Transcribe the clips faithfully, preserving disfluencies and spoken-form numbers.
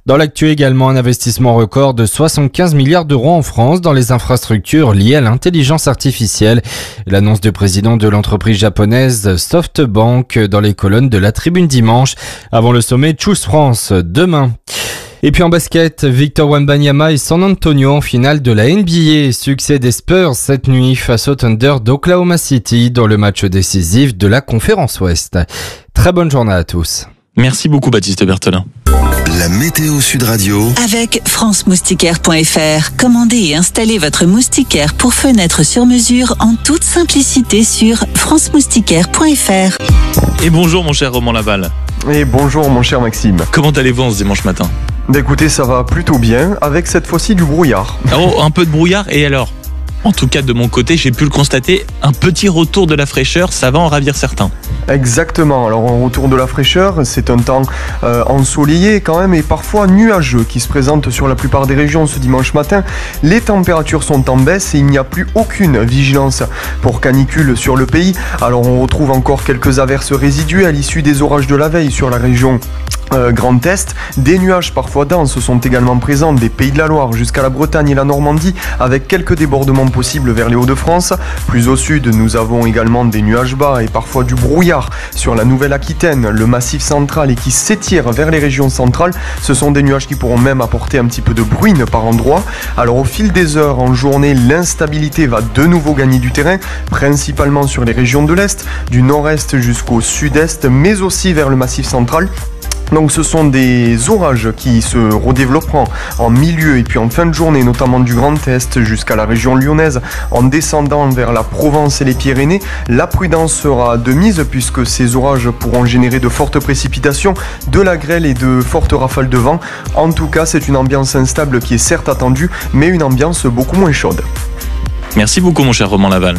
Dans l'actu également, un investissement record de soixante-quinze milliards d'euros en France dans les infrastructures liées à l'intelligence artificielle. L'annonce du président de l'entreprise japonaise SoftBank dans les colonnes de la Tribune dimanche, avant le sommet Choose France demain. Et puis en basket, Victor Wembanyama et San Antonio en finale de la N B A. Succès des Spurs cette nuit face au Thunder d'Oklahoma City dans le match décisif de la Conférence Ouest. Très bonne journée à tous. Merci beaucoup Baptiste Berthelin. La météo Sud Radio avec france moustiquaire point f r. Commandez et installez votre moustiquaire pour fenêtre sur mesure en toute simplicité sur france moustiquaire point f r. Et bonjour mon cher Roman Laval. Et bonjour mon cher Maxime. Comment allez-vous en ce dimanche matin ? Écoutez, ça va plutôt bien, avec cette fois-ci du brouillard. Oh, un peu de brouillard, et alors ? En tout cas, de mon côté, j'ai pu le constater, un petit retour de la fraîcheur, ça va en ravir certains. Exactement, alors un retour de la fraîcheur, c'est un temps euh, ensoleillé quand même et parfois nuageux qui se présente sur la plupart des régions ce dimanche matin. Les températures sont en baisse et il n'y a plus aucune vigilance pour canicule sur le pays. Alors on retrouve encore quelques averses résiduelles à l'issue des orages de la veille sur la région Euh, Grand Est. Des nuages parfois denses sont également présents des Pays de la Loire jusqu'à la Bretagne et la Normandie, avec quelques débordements possibles vers les Hauts-de-France. Plus au sud, nous avons également des nuages bas et parfois du brouillard sur la Nouvelle-Aquitaine, le Massif central et qui s'étire vers les régions centrales. Ce sont des nuages qui pourront même apporter un petit peu de bruine par endroits. Alors au fil des heures en journée, l'instabilité va de nouveau gagner du terrain, principalement sur les régions de l'Est, du Nord-Est jusqu'au Sud-Est, mais aussi vers le Massif central. Donc ce sont des orages qui se redévelopperont en milieu et puis en fin de journée, notamment du Grand Est jusqu'à la région lyonnaise, en descendant vers la Provence et les Pyrénées. La prudence sera de mise puisque ces orages pourront générer de fortes précipitations, de la grêle et de fortes rafales de vent. En tout cas, c'est une ambiance instable qui est certes attendue, mais une ambiance beaucoup moins chaude. Merci beaucoup mon cher Roman Laval.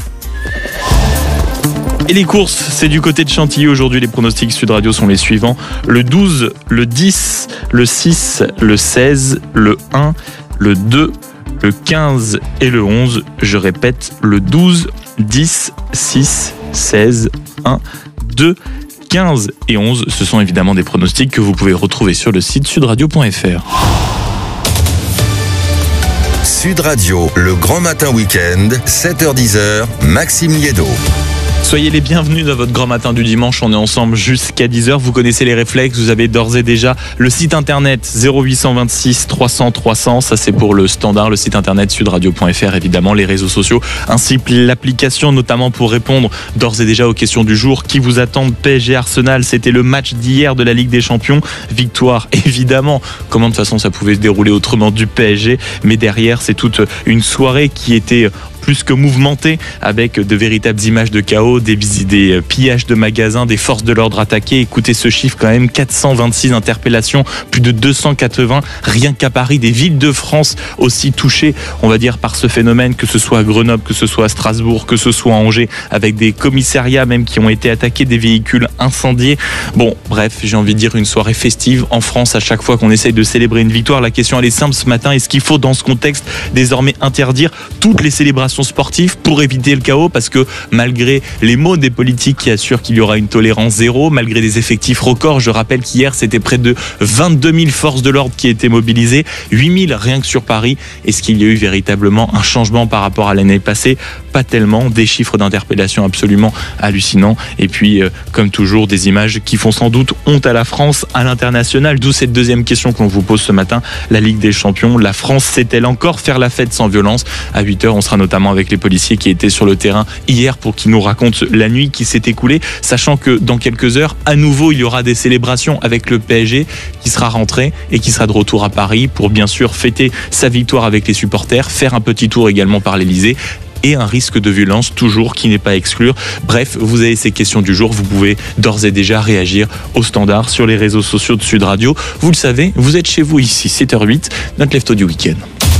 Et les courses, c'est du côté de Chantilly. Aujourd'hui, les pronostics Sud Radio sont les suivants. Le douze, le dix, le six, le seize, le un, le deux, le quinze et le onze. Je répète, le douze, dix, six, seize, un, deux, quinze et onze. Ce sont évidemment des pronostics que vous pouvez retrouver sur le site sud radio point f r. Sud Radio, le grand matin week-end, sept heures dix, Maxime Liédo. Soyez les bienvenus dans votre grand matin du dimanche, on est ensemble jusqu'à dix heures, vous connaissez les réflexes, vous avez d'ores et déjà le site internet zéro huit cent vingt-six trois cents trois cents, ça c'est pour le standard, le site internet sud radio point f r évidemment, les réseaux sociaux, ainsi que l'application notamment pour répondre d'ores et déjà aux questions du jour qui vous attendent. P S G Arsenal, c'était le match d'hier de la Ligue des Champions, victoire évidemment, comment de toute façon ça pouvait se dérouler autrement du P S G, mais derrière c'est toute une soirée qui était plus que mouvementé, avec de véritables images de chaos, des, des pillages de magasins, des forces de l'ordre attaquées. Écoutez ce chiffre quand même, quatre cent vingt-six interpellations, plus de deux cent quatre-vingts rien qu'à Paris, des villes de France aussi touchées, on va dire, par ce phénomène, que ce soit à Grenoble, que ce soit à Strasbourg, que ce soit à Angers, avec des commissariats même qui ont été attaqués, des véhicules incendiés. Bon, bref, j'ai envie de dire une soirée festive en France à chaque fois qu'on essaye de célébrer une victoire. La question elle est simple ce matin, est-ce qu'il faut dans ce contexte désormais interdire toutes les célébrations sportifs pour éviter le chaos, parce que malgré les mots des politiques qui assurent qu'il y aura une tolérance zéro, malgré des effectifs records, je rappelle qu'hier c'était près de vingt-deux mille forces de l'ordre qui étaient mobilisées, huit mille rien que sur Paris. Est-ce qu'il y a eu véritablement un changement par rapport à l'année passée ? Pas tellement, des chiffres d'interpellation absolument hallucinants et puis euh, comme toujours des images qui font sans doute honte à la France à l'international, d'où cette deuxième question qu'on vous pose ce matin. La Ligue des Champions, la France sait-elle encore faire la fête sans violence ? À huit heures, on sera notamment avec les policiers qui étaient sur le terrain hier pour qu'ils nous racontent la nuit qui s'est écoulée, sachant que dans quelques heures, à nouveau, il y aura des célébrations avec le P S G qui sera rentré et qui sera de retour à Paris pour bien sûr fêter sa victoire avec les supporters, faire un petit tour également par l'Elysée, et un risque de violence toujours qui n'est pas à exclure. Bref, vous avez ces questions du jour, vous pouvez d'ores et déjà réagir au standard sur les réseaux sociaux de Sud Radio. Vous le savez, vous êtes chez vous ici, sept heures huit, notre lève-tôt du week-end.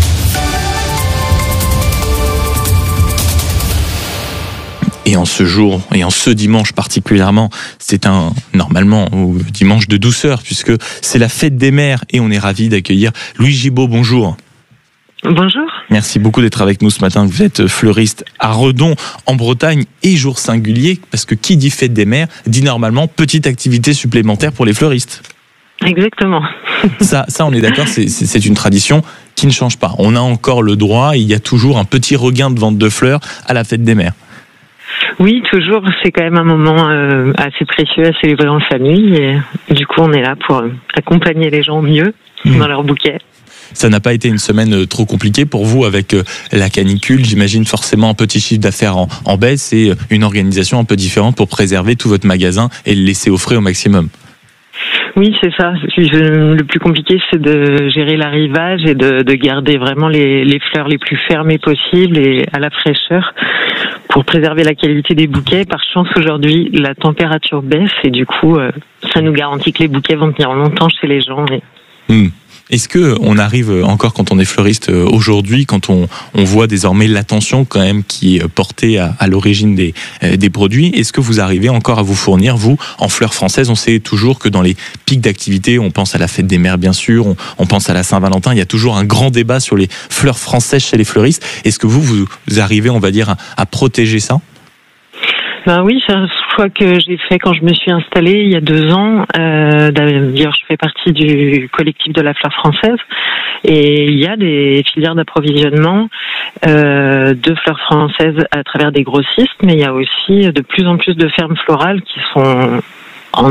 Et en ce jour, et en ce dimanche particulièrement, c'est un, normalement, dimanche de douceur, puisque c'est la fête des mères, et on est ravis d'accueillir Louis Gibaud. Bonjour. Bonjour. Merci beaucoup d'être avec nous ce matin. Vous êtes fleuriste à Redon, en Bretagne, et jour singulier, parce que qui dit fête des mères, dit normalement petite activité supplémentaire pour les fleuristes. Exactement. Ça, ça, on est d'accord, c'est, c'est, c'est une tradition qui ne change pas. On a encore le droit, il y a toujours un petit regain de vente de fleurs à la fête des mères. Oui, toujours. C'est quand même un moment euh, assez précieux à célébrer en famille. Et du coup, on est là pour euh, accompagner les gens mieux mmh. dans leur bouquet. Ça n'a pas été une semaine trop compliquée pour vous avec la canicule. J'imagine forcément un petit chiffre d'affaires en, en baisse et une organisation un peu différente pour préserver tout votre magasin et le laisser au frais au maximum. Oui, c'est ça. Le plus compliqué, c'est de gérer l'arrivage et de, de garder vraiment les, les fleurs les plus fermées possibles et à la fraîcheur pour préserver la qualité des bouquets. Par chance, aujourd'hui, la température baisse et du coup, ça nous garantit que les bouquets vont tenir longtemps chez les gens. Et... Mmh. Est-ce que on arrive encore quand on est fleuriste aujourd'hui, quand on, on voit désormais l'attention quand même qui est portée à, à l'origine des, des produits, est-ce que vous arrivez encore à vous fournir, vous, en fleurs françaises? On sait toujours que dans les pics d'activité, on pense à la fête des mères bien sûr, on, on pense à la Saint-Valentin, il y a toujours un grand débat sur les fleurs françaises chez les fleuristes. Est-ce que vous, vous arrivez, on va dire, à, à protéger ça? Ben oui, c'est un choix que j'ai fait quand je me suis installée il y a deux ans. Euh, d'ailleurs, je fais partie du collectif de la fleur française et il y a des filières d'approvisionnement euh, de fleurs françaises à travers des grossistes, mais il y a aussi de plus en plus de fermes florales qui sont en,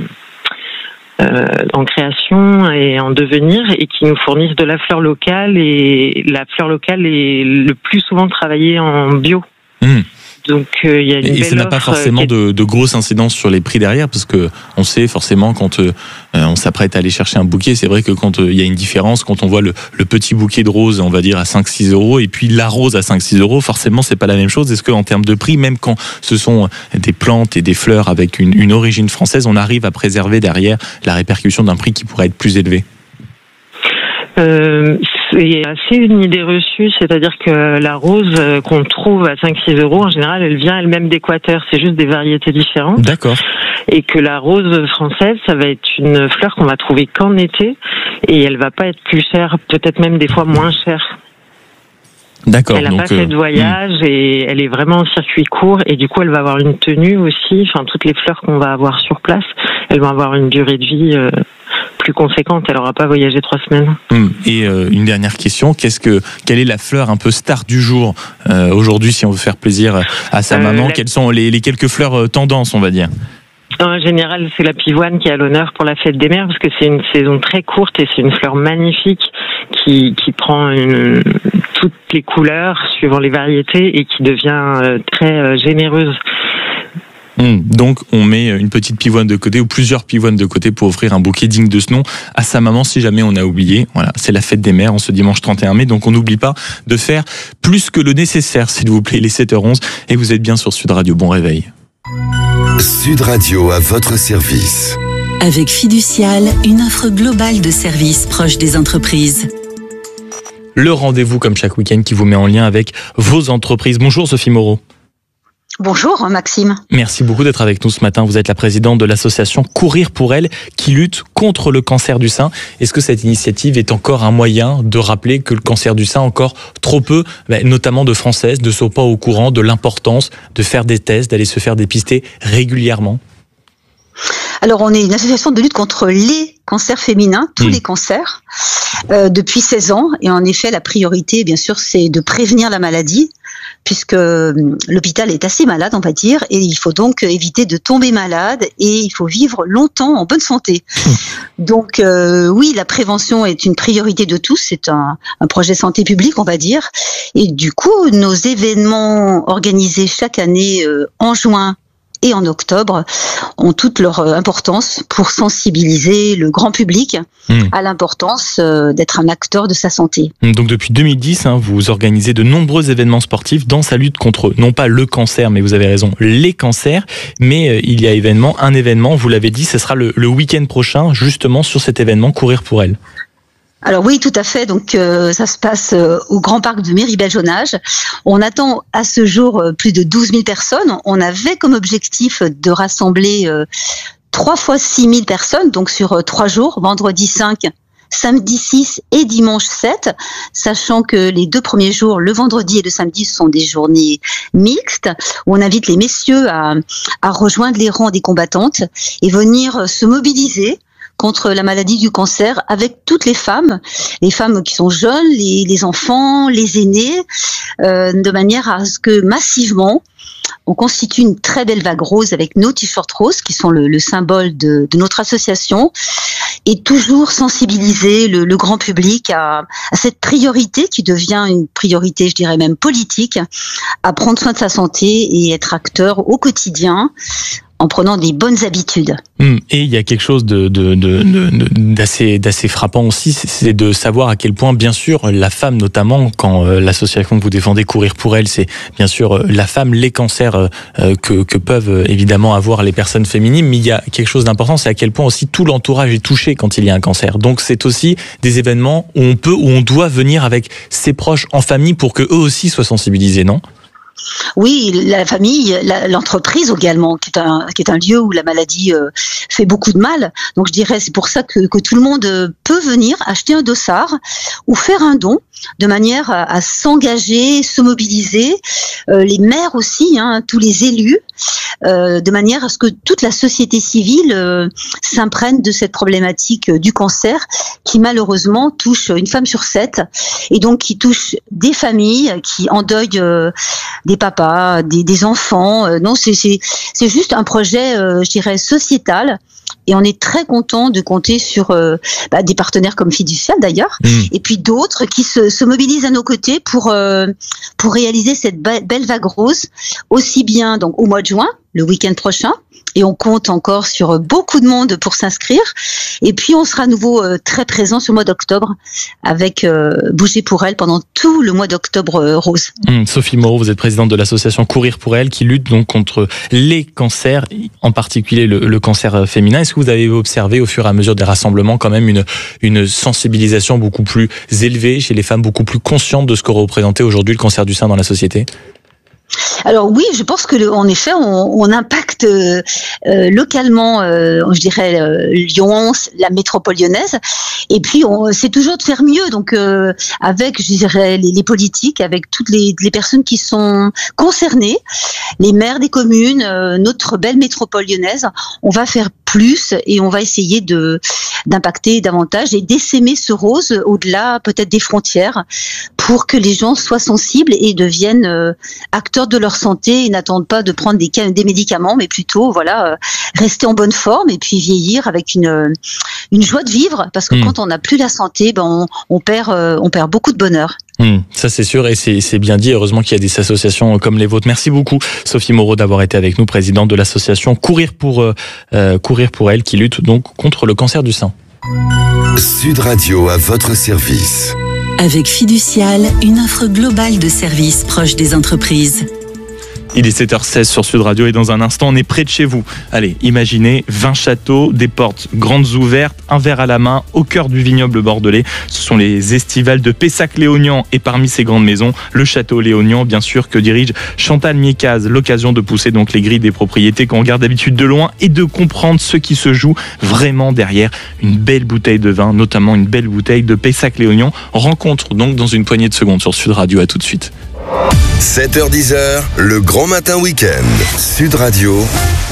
euh, en création et en devenir et qui nous fournissent de la fleur locale, et la fleur locale est le plus souvent travaillée en bio. Mmh. Donc, euh, y a une et belle ça n'a pas forcément est... de, de grosses incidences sur les prix derrière, parce que on sait forcément quand euh, on s'apprête à aller chercher un bouquet, c'est vrai que quand il euh, y a une différence, quand on voit le, le petit bouquet de roses, on va dire à cinq six euros, et puis la rose à cinq six euros, forcément c'est pas la même chose. Est-ce qu'en termes de prix, même quand ce sont des plantes et des fleurs avec une, une origine française, on arrive à préserver derrière la répercussion d'un prix qui pourrait être plus élevé? Euh, c'est assez une idée reçue, c'est-à-dire que la rose qu'on trouve à cinq six euros, en général, elle vient elle-même d'Équateur, c'est juste des variétés différentes. D'accord. Et que la rose française, ça va être une fleur qu'on va trouver qu'en été, et elle va pas être plus chère, peut-être même des fois moins chère. D'accord. Elle n'a pas fait de voyage hmm. et elle est vraiment en circuit court, et du coup elle va avoir une tenue aussi, enfin toutes les fleurs qu'on va avoir sur place, elles vont avoir une durée de vie euh, plus conséquente, elle n'aura pas voyagé trois semaines. Hmm. Et euh, une dernière question, qu'est-ce que, quelle est la fleur un peu star du jour euh, aujourd'hui, si on veut faire plaisir à sa euh, maman, la... quelles sont les, les quelques fleurs euh, tendances, on va dire? En général, c'est la pivoine qui est à l'honneur pour la fête des mères, parce que c'est une saison très courte et c'est une fleur magnifique qui, qui prend une, toutes les couleurs suivant les variétés et qui devient très généreuse. Mmh, donc on met une petite pivoine de côté ou plusieurs pivoines de côté pour offrir un bouquet digne de ce nom à sa maman si jamais on a oublié. Voilà, c'est la fête des mères en ce dimanche trente et un mai, donc on n'oublie pas de faire plus que le nécessaire, s'il vous plaît. Il est sept heures onze et vous êtes bien sur Sud Radio. Bon réveil. Sud Radio à votre service. Avec Fiducial, une offre globale de services proche des entreprises. Le rendez-vous comme chaque week-end qui vous met en lien avec vos entreprises. Bonjour Sophie Moreau. Bonjour Maxime. Merci beaucoup d'être avec nous ce matin. Vous êtes la présidente de l'association Courir pour elle qui lutte contre le cancer du sein. Est-ce que cette initiative est encore un moyen de rappeler que le cancer du sein, encore trop peu, notamment de Françaises, ne sont pas au courant de l'importance de faire des tests, d'aller se faire dépister régulièrement? Alors on est une association de lutte contre les cancers féminins, tous mmh. les cancers, euh, depuis seize ans. Et en effet, la priorité, bien sûr, c'est de prévenir la maladie, puisque l'hôpital est assez malade, on va dire, et il faut donc éviter de tomber malade, et il faut vivre longtemps en bonne santé. Mmh. Donc euh, oui, la prévention est une priorité de tous, c'est un, un projet santé publique, on va dire. Et du coup, nos événements organisés chaque année euh, en juin et en octobre ont toute leur importance pour sensibiliser le grand public mmh. à l'importance euh, d'être un acteur de sa santé. Donc depuis deux mille dix, hein, vous organisez de nombreux événements sportifs dans sa lutte contre, non pas le cancer, mais vous avez raison, les cancers. Mais euh, il y a événement, un événement, vous l'avez dit, ce sera le, le week-end prochain, justement sur cet événement Courir pour elle. Alors oui, tout à fait. Donc euh, ça se passe euh, au Grand Parc de Méribel-Jonage. On attend à ce jour euh, plus de douze mille personnes. On avait comme objectif de rassembler euh, trois fois six mille personnes, donc sur euh, trois jours, vendredi cinq, samedi six et dimanche sept, sachant que les deux premiers jours, le vendredi et le samedi, sont des journées mixtes, où on invite les messieurs à, à rejoindre les rangs des combattantes et venir se mobiliser contre la maladie du cancer avec toutes les femmes, les femmes qui sont jeunes, les, les enfants, les aînés, euh, de manière à ce que massivement, on constitue une très belle vague rose avec nos t-shirts roses qui sont le, le symbole de, de notre association, et toujours sensibiliser le, le grand public à, à cette priorité qui devient une priorité, je dirais même politique, à prendre soin de sa santé et être acteur au quotidien en prenant des bonnes habitudes. Et il y a quelque chose de, de, de, de, d'assez, d'assez frappant aussi, c'est de savoir à quel point, bien sûr, la femme notamment, quand euh, l'association que vous défendez, Courir pour elle, c'est bien sûr euh, la femme, les cancers euh, que, que peuvent euh, évidemment avoir les personnes féminines, mais il y a quelque chose d'important, c'est à quel point aussi tout l'entourage est touché quand il y a un cancer. Donc c'est aussi des événements où on peut, où on doit venir avec ses proches en famille pour que eux aussi soient sensibilisés, non ? Oui, la famille, la, l'entreprise également, qui est un qui est un lieu où la maladie euh, fait beaucoup de mal. Donc je dirais, c'est pour ça que que tout le monde peut venir acheter un dossard ou faire un don, de manière à, à s'engager, se mobiliser. Euh, les maires aussi, hein, tous les élus, euh, de manière à ce que toute la société civile euh, s'imprègne de cette problématique du cancer, qui malheureusement touche une femme sur sept, et donc qui touche des familles qui endeuillent euh, des papas, des, des enfants. Euh, non, c'est, c'est, c'est juste un projet, euh, je dirais, sociétal. Et on est très content de compter sur euh, bah, des partenaires comme Fiducial d'ailleurs, mmh. et puis d'autres qui se, se mobilisent à nos côtés pour euh, pour réaliser cette be- belle vague rose, aussi bien donc au mois de juin, le week-end prochain. Et on compte encore sur beaucoup de monde pour s'inscrire. Et puis, on sera à nouveau euh, très présent sur le mois d'octobre avec euh, Bouger pour elle pendant tout le mois d'octobre euh, rose. Mmh, Sophie Moreau, vous êtes présidente de l'association Courir pour elle qui lutte donc contre les cancers, en particulier le, le cancer féminin. Est-ce que vous avez observé au fur et à mesure des rassemblements quand même une, une sensibilisation beaucoup plus élevée chez les femmes, beaucoup plus conscientes de ce que représentait aujourd'hui le cancer du sein dans la société ? Alors oui, je pense que le, en effet, on, on impacte euh, euh, localement, euh, je dirais euh, Lyon, la métropole lyonnaise, et puis on, c'est toujours de faire mieux. Donc euh, avec, je dirais, les, les politiques, avec toutes les, les personnes qui sont concernées, les maires des communes, euh, notre belle métropole lyonnaise, on va faire plus et on va essayer de d'impacter davantage et d'essaimer ce rose au-delà peut-être des frontières pour que les gens soient sensibles et deviennent euh, acteurs de leur santé et n'attendent pas de prendre des, des médicaments, mais plutôt voilà euh, rester en bonne forme et puis vieillir avec une une joie de vivre, parce que mmh. quand on n'a plus la santé, ben on, on perd euh, on perd beaucoup de bonheur. Mmh, ça c'est sûr et c'est, c'est bien dit. Heureusement qu'il y a des associations comme les vôtres. Merci beaucoup Sophie Moreau d'avoir été avec nous, présidente de l'association Courir pour euh, Courir pour elle, qui lutte donc contre le cancer du sein. Sud Radio à votre service. Avec Fiducial, une offre globale de services proche des entreprises. Il est sept heures seize sur Sud Radio et dans un instant, on est près de chez vous. Allez, imaginez vingt châteaux, des portes grandes ouvertes, un verre à la main, au cœur du vignoble bordelais. Ce sont les estivales de Pessac-Léognan et parmi ces grandes maisons, le château Léognan, bien sûr, que dirige Chantal Miécaz. L'occasion de pousser donc les grilles des propriétés qu'on regarde d'habitude de loin et de comprendre ce qui se joue vraiment derrière une belle bouteille de vin, notamment une belle bouteille de Pessac-Léognan. Rencontre donc dans une poignée de secondes sur Sud Radio. À tout de suite. sept heures dix, le grand matin week-end. Sud Radio.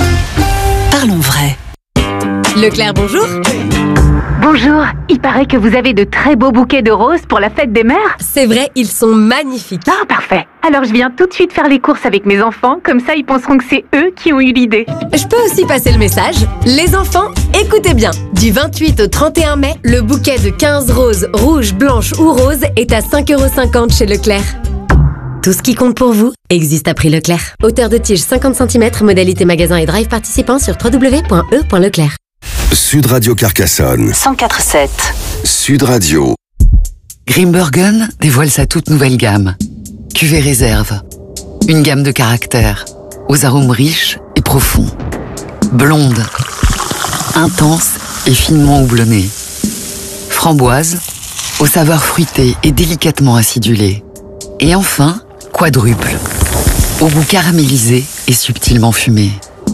Parlons vrai. Leclerc, bonjour. Bonjour, il paraît que vous avez de très beaux bouquets de roses pour la fête des mères. C'est vrai, ils sont magnifiques. Ah, parfait. Alors je viens tout de suite faire les courses avec mes enfants, comme ça ils penseront que c'est eux qui ont eu l'idée. Je peux aussi passer le message. Les enfants, écoutez bien. Du vingt-huit au trente et un mai, le bouquet de quinze roses, rouges, blanches ou roses est à cinq euros cinquante chez Leclerc. Tout ce qui compte pour vous existe à prix Leclerc. Hauteur de tige cinquante centimètres, modalité magasin et drive participant sur w w w point e point leclerc. Sud Radio Carcassonne. cent quatre virgule sept. Sud Radio. Grimbergen dévoile sa toute nouvelle gamme. Cuvée réserve. Une gamme de caractères, aux arômes riches et profonds. Blonde, intense et finement houblonnée. Framboise, aux saveurs fruitées et délicatement acidulées. Et enfin, quadruple, au goût caramélisé et subtilement fumé.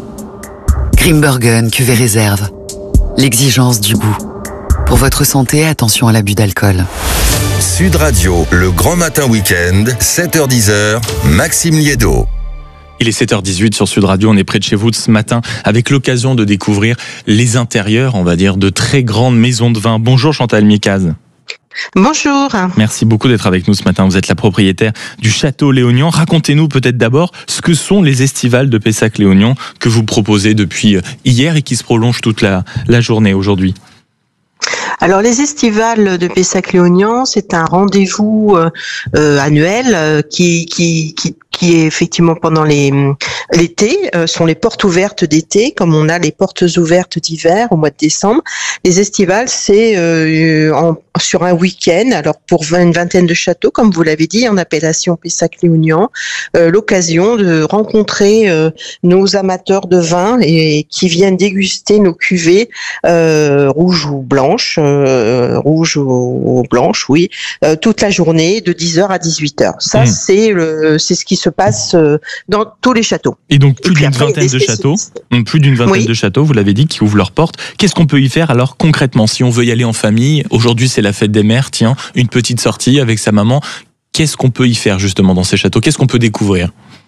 Grimbergen cuvée réserve. L'exigence du goût. Pour votre santé, attention à l'abus d'alcool. Sud Radio, le grand matin week-end, sept heures dix, Maxime Liédo. Il est sept heures dix-huit sur Sud Radio, on est près de chez vous ce matin avec l'occasion de découvrir les intérieurs, on va dire, de très grandes maisons de vin. Bonjour Chantal Micaz. Bonjour. Merci beaucoup d'être avec nous ce matin. Vous êtes la propriétaire du Château Léognan. Racontez-nous peut-être d'abord ce que sont les estivales de Pessac-Léognan que vous proposez depuis hier et qui se prolongent toute la, la journée aujourd'hui. Alors les estivales de Pessac-Léognan, c'est un rendez-vous euh, euh, annuel euh, qui, qui, qui, qui est effectivement pendant les, l'été, euh, sont les portes ouvertes d'été, comme on a les portes ouvertes d'hiver au mois de décembre. Les estivales, c'est euh, en, sur un week-end, alors pour une vingtaine de châteaux, comme vous l'avez dit, en appellation Pessac-Léognan, euh, l'occasion de rencontrer euh, nos amateurs de vin et qui viennent déguster nos cuvées euh, rouges ou blanches, euh, rouges ou blanches, oui, euh, toute la journée de dix heures à dix-huit heures. Ça, mmh. c'est le, c'est ce qui se passe euh, dans tous les châteaux. Et donc plus d'une vingtaine de châteaux, plus d'une vingtaine oui. de châteaux, vous l'avez dit, qui ouvrent leurs portes. Qu'est-ce qu'on peut y faire alors concrètement si on veut y aller en famille? Aujourd'hui, c'est la fête des mères, tiens, une petite sortie avec sa maman. Qu'est-ce qu'on peut y faire justement dans ces châteaux? Qu'est-ce qu'on peut découvrir?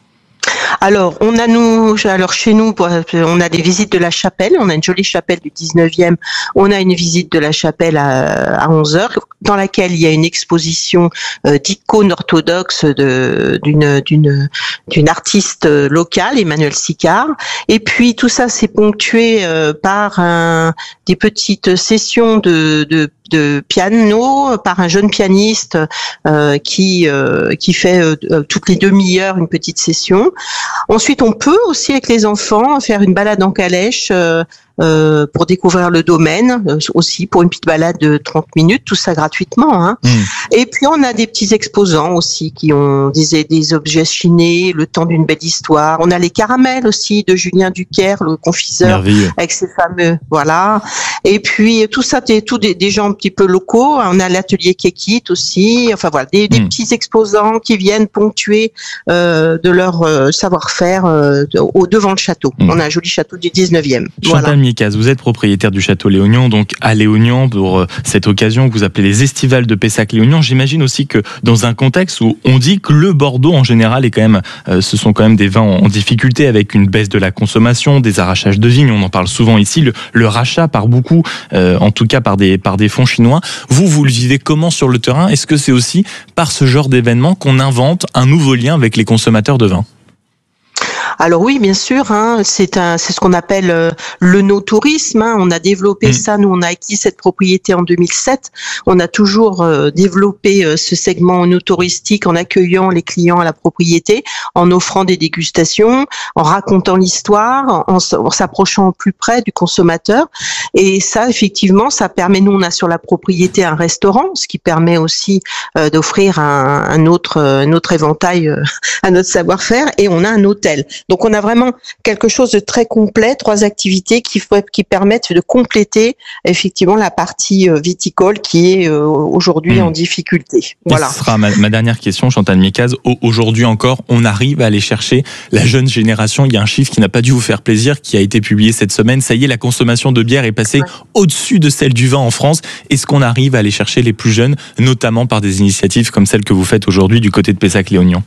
Alors, on a nous, alors chez nous, on a des visites de la chapelle. On a une jolie chapelle du dix-neuvième. On a une visite de la chapelle à, à onze heures, dans laquelle il y a une exposition euh, d'icônes orthodoxes de, d'une, d'une, d'une artiste locale, Emmanuel Sicard. Et puis tout ça, c'est ponctué euh, par un, des petites sessions de, de de piano par un jeune pianiste euh, qui euh, qui fait euh, toutes les demi-heures une petite session. Ensuite, on peut aussi avec les enfants faire une balade en calèche euh, euh, pour découvrir le domaine, euh, aussi pour une petite balade de trente minutes, tout ça gratuitement. Hein. Mmh. Et puis on a des petits exposants aussi qui ont des, des objets chinés, le temps d'une belle histoire. On a les caramels aussi de Julien Duquer, le confiseur, merveilleux, avec ses fameux, voilà. Et puis tout ça, c'est tout des, des gens un petit peu locaux. On a l'atelier Kekit aussi. Enfin voilà, des, des mmh. petits exposants qui viennent ponctuer euh, de leur euh, savoir-faire euh, au devant le château. Mmh. On a un joli château du dix-neuvième. Chantal voilà. Micaz, vous êtes propriétaire du Château Léognan, donc à Léognan pour euh, cette occasion que vous appelez les estivales de Pessac-Léognan. J'imagine aussi que dans un contexte où on dit que le Bordeaux en général est quand même, euh, ce sont quand même des vins en, en difficulté avec une baisse de la consommation, des arrachages de vignes. On en parle souvent ici, le, le rachat par beaucoup, euh, en tout cas par des par des fonds chinois. Vous, vous le vivez comment sur le terrain? Est-ce que c'est aussi par ce genre d'événement qu'on invente un nouveau lien avec les consommateurs de vin? Alors oui, bien sûr, hein, c'est un, c'est ce qu'on appelle euh, le no-tourisme. Hein. On a développé mmh. ça, nous on a acquis cette propriété en deux mille sept. On a toujours euh, développé euh, ce segment no-touristique en accueillant les clients à la propriété, en offrant des dégustations, en racontant l'histoire, en, en s'approchant au plus près du consommateur. Et ça, effectivement, ça permet, nous on a sur la propriété un restaurant, ce qui permet aussi euh, d'offrir un, un autre, un autre éventail euh, à notre savoir-faire. Et on a un hôtel. Donc on a vraiment quelque chose de très complet, trois activités qui, qui permettent de compléter effectivement la partie viticole qui est aujourd'hui mmh. en difficulté. Voilà. Ce sera ma, ma dernière question, Chantal Micaz. Aujourd'hui encore, on arrive à aller chercher la jeune génération. Il y a un chiffre qui n'a pas dû vous faire plaisir, qui a été publié cette semaine. Ça y est, la consommation de bière est passée ouais. au-dessus de celle du vin en France. Est-ce qu'on arrive à aller chercher les plus jeunes, notamment par des initiatives comme celle que vous faites aujourd'hui du côté de Pessac-Léognan?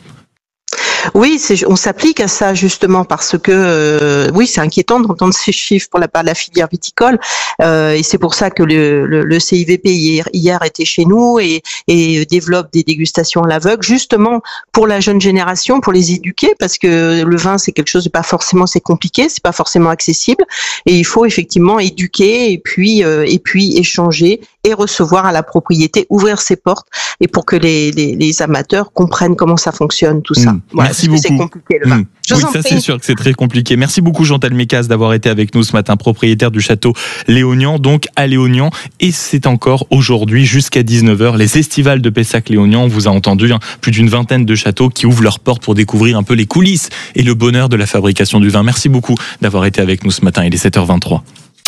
Oui, c'est, on s'applique à ça justement parce que euh, oui, c'est inquiétant d'entendre ces chiffres pour la part de la filière viticole euh, et c'est pour ça que le, le, le C I V P hier, hier était chez nous et, et développe des dégustations à l'aveugle justement pour la jeune génération, pour les éduquer parce que le vin c'est quelque chose de pas forcément c'est compliqué, c'est pas forcément accessible et il faut effectivement éduquer et puis euh, et puis échanger et recevoir à la propriété, ouvrir ses portes et pour que les, les, les amateurs comprennent comment ça fonctionne tout ça. Mmh. Voilà. Merci beaucoup. C'est compliqué le vin. Mmh. Oui, ça c'est sûr que c'est très compliqué. Merci beaucoup Chantal Micaz d'avoir été avec nous ce matin, propriétaire du Château Léognan, donc à Léognan. Et c'est encore aujourd'hui jusqu'à dix-neuf heures les estivales de Pessac-Léognan. On vous a entendu, hein, plus d'une vingtaine de châteaux qui ouvrent leurs portes pour découvrir un peu les coulisses et le bonheur de la fabrication du vin. Merci beaucoup d'avoir été avec nous ce matin. Il est sept heures vingt-trois.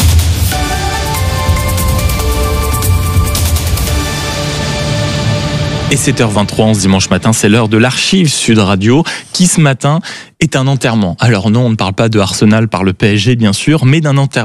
Et sept heures vingt-trois, on se dimanche matin, c'est l'heure de l'archive Sud Radio, qui ce matin est un enterrement. Alors non, on ne parle pas de Arsenal par le P S G bien sûr, mais d'un enterrement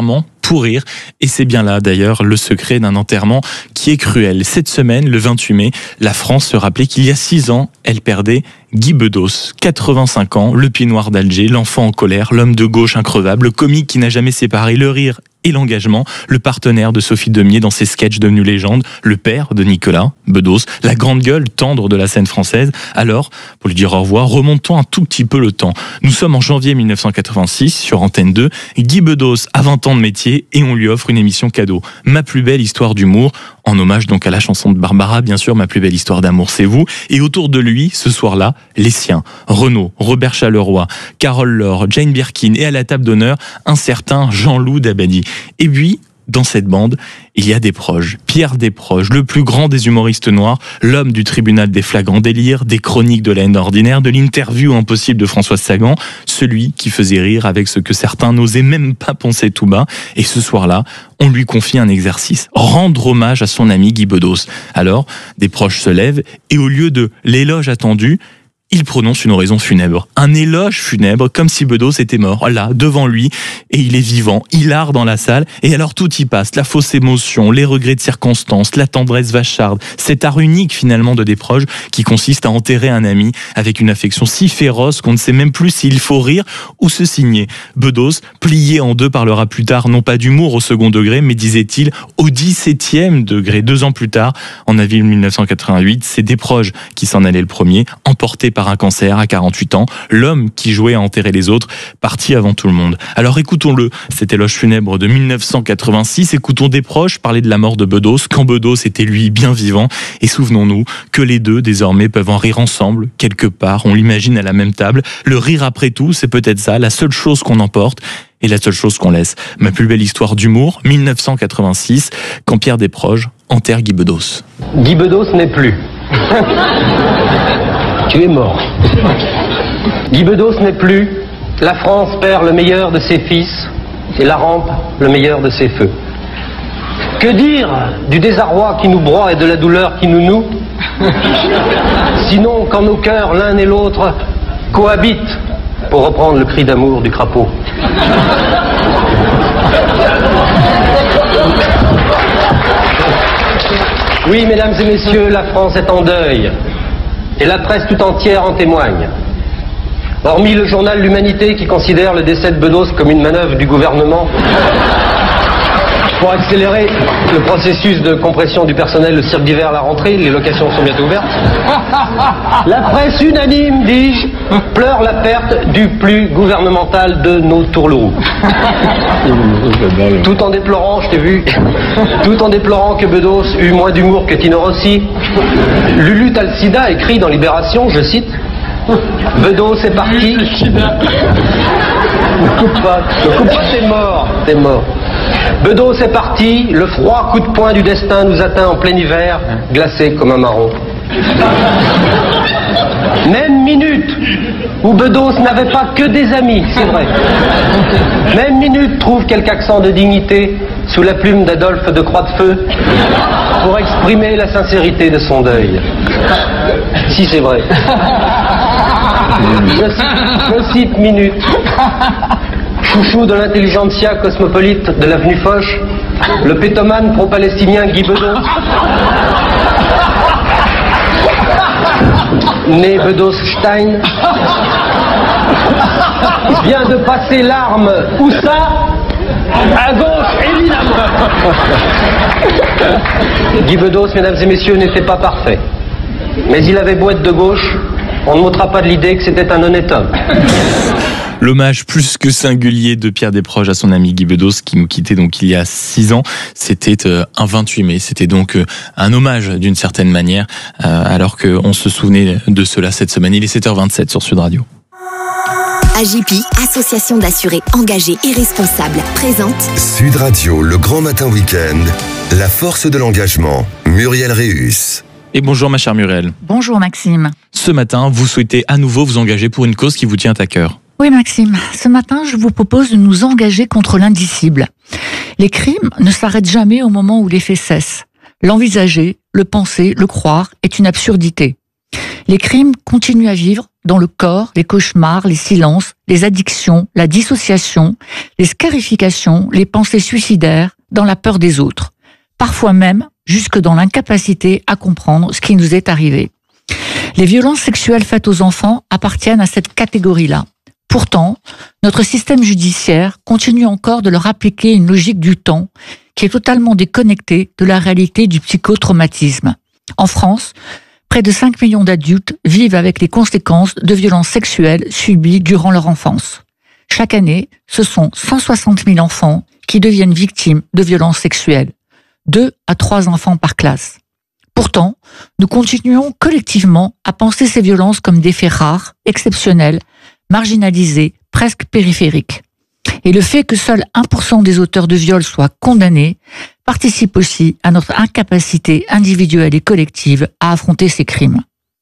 pourrir. Et c'est bien là d'ailleurs le secret d'un enterrement qui est cruel. Cette semaine, le vingt-huit mai, la France se rappelait qu'il y a six ans, elle perdait Guy Bedos, quatre-vingt-cinq ans, le pied noir d'Alger, l'enfant en colère, l'homme de gauche increvable, le comique qui n'a jamais séparé le rire et l'engagement, le partenaire de Sophie Demier dans ses sketchs devenus légendes, le père de Nicolas Bedos, la grande gueule tendre de la scène française. Alors, pour lui dire au revoir, remontons un tout petit peu le temps. Nous sommes en janvier mille neuf cent quatre-vingt-six sur Antenne deux. Guy Bedos a vingt ans de métier et on lui offre une émission cadeau. Ma plus belle histoire d'humour, en hommage donc à la chanson de Barbara, bien sûr, Ma plus belle histoire d'amour, c'est vous. Et autour de lui, ce soir-là, les siens. Renaud, Robert Charleroi, Carole Laure, Jane Birkin et à la table d'honneur, un certain Jean-Loup Dabadi. Et puis, dans cette bande, il y a Desproges, Pierre Desproges, le plus grand des humoristes noirs, l'homme du tribunal des flagrants délires, des chroniques de la haine ordinaire, de l'interview impossible de Françoise Sagan, celui qui faisait rire avec ce que certains n'osaient même pas penser tout bas. Et ce soir-là, on lui confie un exercice, rendre hommage à son ami Guy Bedos. Alors, Desproges se lève et au lieu de l'éloge attendu, il prononce une oraison funèbre. Un éloge funèbre, comme si Bedos était mort, là, devant lui, et il est vivant, hilar dans la salle, et alors tout y passe, la fausse émotion, les regrets de circonstance, la tendresse vacharde, cet art unique finalement de Desproges, qui consiste à enterrer un ami avec une affection si féroce qu'on ne sait même plus s'il faut rire ou se signer. Bedos, plié en deux, parlera plus tard, non pas d'humour au second degré, mais disait-il, au dix-septième degré. Deux ans plus tard, en avril mille neuf cent quatre-vingt-huit, c'est Desproges qui s'en allait le premier, emporté par un cancer à quarante-huit ans, l'homme qui jouait à enterrer les autres, parti avant tout le monde. Alors écoutons-le, cet éloge funèbre de mille neuf cent quatre-vingt-six, écoutons Desproges parler de la mort de Bedos, quand Bedos était lui bien vivant, et souvenons-nous que les deux désormais peuvent en rire ensemble, quelque part, on l'imagine à la même table. Le rire après tout, c'est peut-être ça, la seule chose qu'on emporte, et la seule chose qu'on laisse. Ma plus belle histoire d'humour, mille neuf cent quatre-vingt-six, quand Pierre Desproges enterre Guy Bedos. Guy Bedos n'est plus. Tu es mort. Guy Bedos n'est plus. La France perd le meilleur de ses fils et la rampe le meilleur de ses feux. Que dire du désarroi qui nous broie et de la douleur qui nous noue? Sinon qu'en nos cœurs, l'un et l'autre cohabitent, pour reprendre le cri d'amour du crapaud. Oui, mesdames et messieurs, la France est en deuil. Et la presse tout entière en témoigne. Hormis le journal L'Humanité qui considère le décès de Bedos comme une manœuvre du gouvernement pour accélérer le processus de compression du personnel, le cirque d'hiver à la rentrée, les locations sont bientôt ouvertes. La presse unanime, dis-je, pleure la perte du plus gouvernemental de nos tourlourous. Tout en déplorant, je t'ai vu, tout en déplorant que Bedos eut moins d'humour que Tino Rossi, Lulu Talsida écrit dans Libération, je cite, Bedos est parti. Ne coupe pas, ne coupe pas, t'es mort, t'es mort. Bedos est parti, le froid coup de poing du destin nous atteint en plein hiver, glacé comme un marron. Même minute où Bedos n'avait pas que des amis, c'est vrai. Même minute trouve quelque accent de dignité sous la plume d'Adolphe de Croix-de-Feu pour exprimer la sincérité de son deuil. Si, c'est vrai. Je cite, je cite minute. Chouchou de l'intelligentsia cosmopolite de l'avenue Foch, le pétomane pro-palestinien Guy Bedos, né Bedos-Stein, vient de passer l'arme. Où ça? À gauche, évidemment. Guy Bedos, mesdames et messieurs, n'était pas parfait. Mais il avait beau être de gauche, on ne m'ôtera pas de l'idée que c'était un honnête homme. L'hommage plus que singulier de Pierre Desproges à son ami Guy Bedos qui nous quittait donc il y a six ans, c'était un vingt-huit mai, c'était donc un hommage d'une certaine manière, alors qu'on se souvenait de cela cette semaine. Il est sept heures vingt-sept sur Sud Radio. A J P, association d'assurés engagés et responsables, présente Sud Radio, le grand matin week-end, la force de l'engagement, Muriel Réus. Et bonjour ma chère Muriel. Bonjour Maxime. Ce matin, vous souhaitez à nouveau vous engager pour une cause qui vous tient à cœur. Oui Maxime, ce matin je vous propose de nous engager contre l'indicible. Les crimes ne s'arrêtent jamais au moment où les faits cessent. L'envisager, le penser, le croire est une absurdité. Les crimes continuent à vivre dans le corps, les cauchemars, les silences, les addictions, la dissociation, les scarifications, les pensées suicidaires, dans la peur des autres. Parfois même jusque dans l'incapacité à comprendre ce qui nous est arrivé. Les violences sexuelles faites aux enfants appartiennent à cette catégorie-là. Pourtant, notre système judiciaire continue encore de leur appliquer une logique du temps qui est totalement déconnectée de la réalité du psychotraumatisme. En France, près de cinq millions d'adultes vivent avec les conséquences de violences sexuelles subies durant leur enfance. Chaque année, ce sont cent soixante mille enfants qui deviennent victimes de violences sexuelles. Deux à trois enfants par classe. Pourtant, nous continuons collectivement à penser ces violences comme des faits rares, exceptionnels, marginalisés, presque périphériques. Et le fait que seul un pour cent des auteurs de viols soient condamnés participe aussi à notre incapacité individuelle et collective à affronter ces crimes.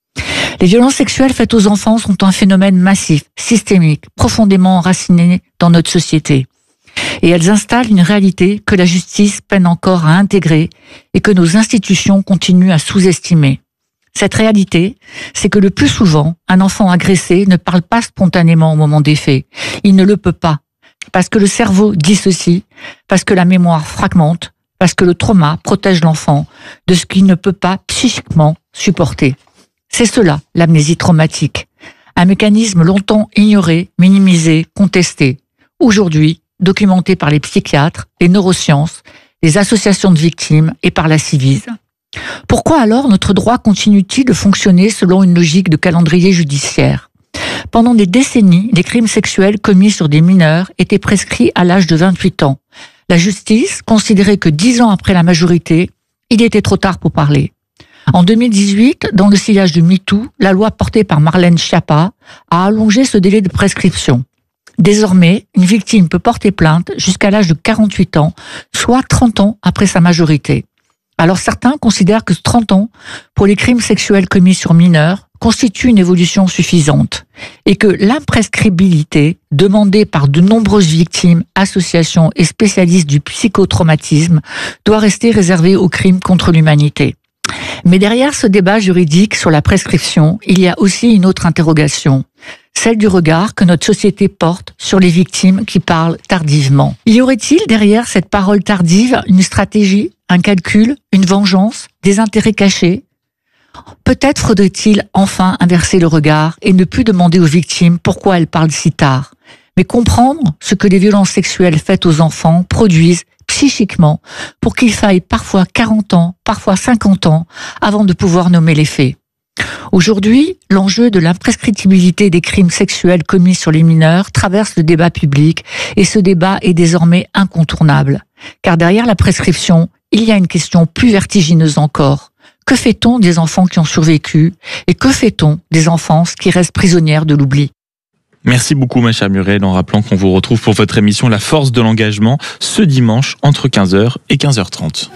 Les violences sexuelles faites aux enfants sont un phénomène massif, systémique, profondément enraciné dans notre société. Et elles installent une réalité que la justice peine encore à intégrer et que nos institutions continuent à sous-estimer. Cette réalité, c'est que le plus souvent, un enfant agressé ne parle pas spontanément au moment des faits. Il ne le peut pas, parce que le cerveau dissocie, parce que la mémoire fragmente, parce que le trauma protège l'enfant de ce qu'il ne peut pas psychiquement supporter. C'est cela, l'amnésie traumatique. Un mécanisme longtemps ignoré, minimisé, contesté. Aujourd'hui, documenté par les psychiatres, les neurosciences, les associations de victimes et par la Civise. Pourquoi alors notre droit continue-t-il de fonctionner selon une logique de calendrier judiciaire ? Pendant des décennies, les crimes sexuels commis sur des mineurs étaient prescrits à l'âge de vingt-huit ans. La justice considérait que dix ans après la majorité, il était trop tard pour parler. En deux mille dix-huit, dans le sillage de MeToo, la loi portée par Marlène Schiappa a allongé ce délai de prescription. Désormais, une victime peut porter plainte jusqu'à l'âge de quarante-huit ans, soit trente ans après sa majorité. Alors certains considèrent que trente ans, pour les crimes sexuels commis sur mineurs, constitue une évolution suffisante et que l'imprescriptibilité demandée par de nombreuses victimes, associations et spécialistes du psychotraumatisme doit rester réservée aux crimes contre l'humanité. Mais derrière ce débat juridique sur la prescription, il y a aussi une autre interrogation, celle du regard que notre société porte sur les victimes qui parlent tardivement. Y aurait-il derrière cette parole tardive une stratégie, un calcul, une vengeance, des intérêts cachés ? Peut-être faudrait-il enfin inverser le regard et ne plus demander aux victimes pourquoi elles parlent si tard, mais comprendre ce que les violences sexuelles faites aux enfants produisent psychiquement pour qu'il faille parfois quarante ans, parfois cinquante ans avant de pouvoir nommer les faits. Aujourd'hui, l'enjeu de l'imprescriptibilité des crimes sexuels commis sur les mineurs traverse le débat public et ce débat est désormais incontournable. Car derrière la prescription, il y a une question plus vertigineuse encore. Que fait-on des enfants qui ont survécu et que fait-on des enfances qui restent prisonnières de l'oubli ? Merci beaucoup Macha Murel, en rappelant qu'on vous retrouve pour votre émission La Force de l'Engagement ce dimanche entre quinze heures et quinze heures trente.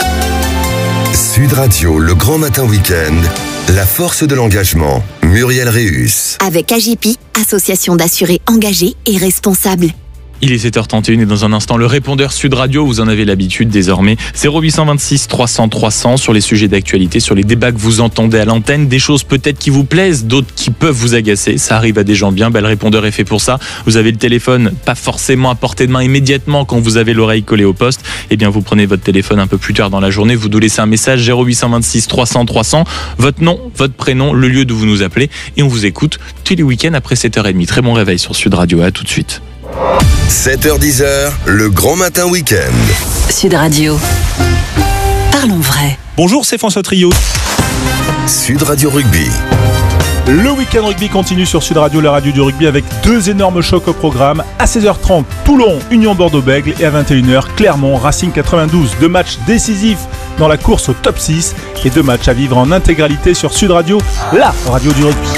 Sud Radio, le grand matin week-end, La Force de l'Engagement, Muriel Réus. Avec A J P, association d'assurés engagés et responsables. Il est sept heures trente et une et dans un instant, le répondeur Sud Radio, vous en avez l'habitude désormais. zéro huit cent vingt-six trois cents trois cents sur les sujets d'actualité, sur les débats que vous entendez à l'antenne, des choses peut-être qui vous plaisent, d'autres qui peuvent vous agacer. Ça arrive à des gens bien, bah, le répondeur est fait pour ça. Vous avez le téléphone, pas forcément à portée de main immédiatement quand vous avez l'oreille collée au poste. Eh bien, vous prenez votre téléphone un peu plus tard dans la journée, vous nous laissez un message zéro huit cent vingt-six trois cents trois cents, votre nom, votre prénom, le lieu d'où vous nous appelez et on vous écoute tous les week-ends après sept heures trente. Très bon réveil sur Sud Radio, à tout de suite. sept heures dix, le grand matin week-end. Sud Radio. Parlons vrai. Bonjour, c'est François Trio. Sud Radio Rugby. Le week-end rugby continue sur Sud Radio, la radio du rugby, avec deux énormes chocs au programme. À seize heures trente, Toulon, Union Bordeaux-Bègles, et à vingt et une heures, Clermont, Racing quatre-vingt-douze. Deux matchs décisifs dans la course au top six et deux matchs à vivre en intégralité sur Sud Radio, la radio du rugby.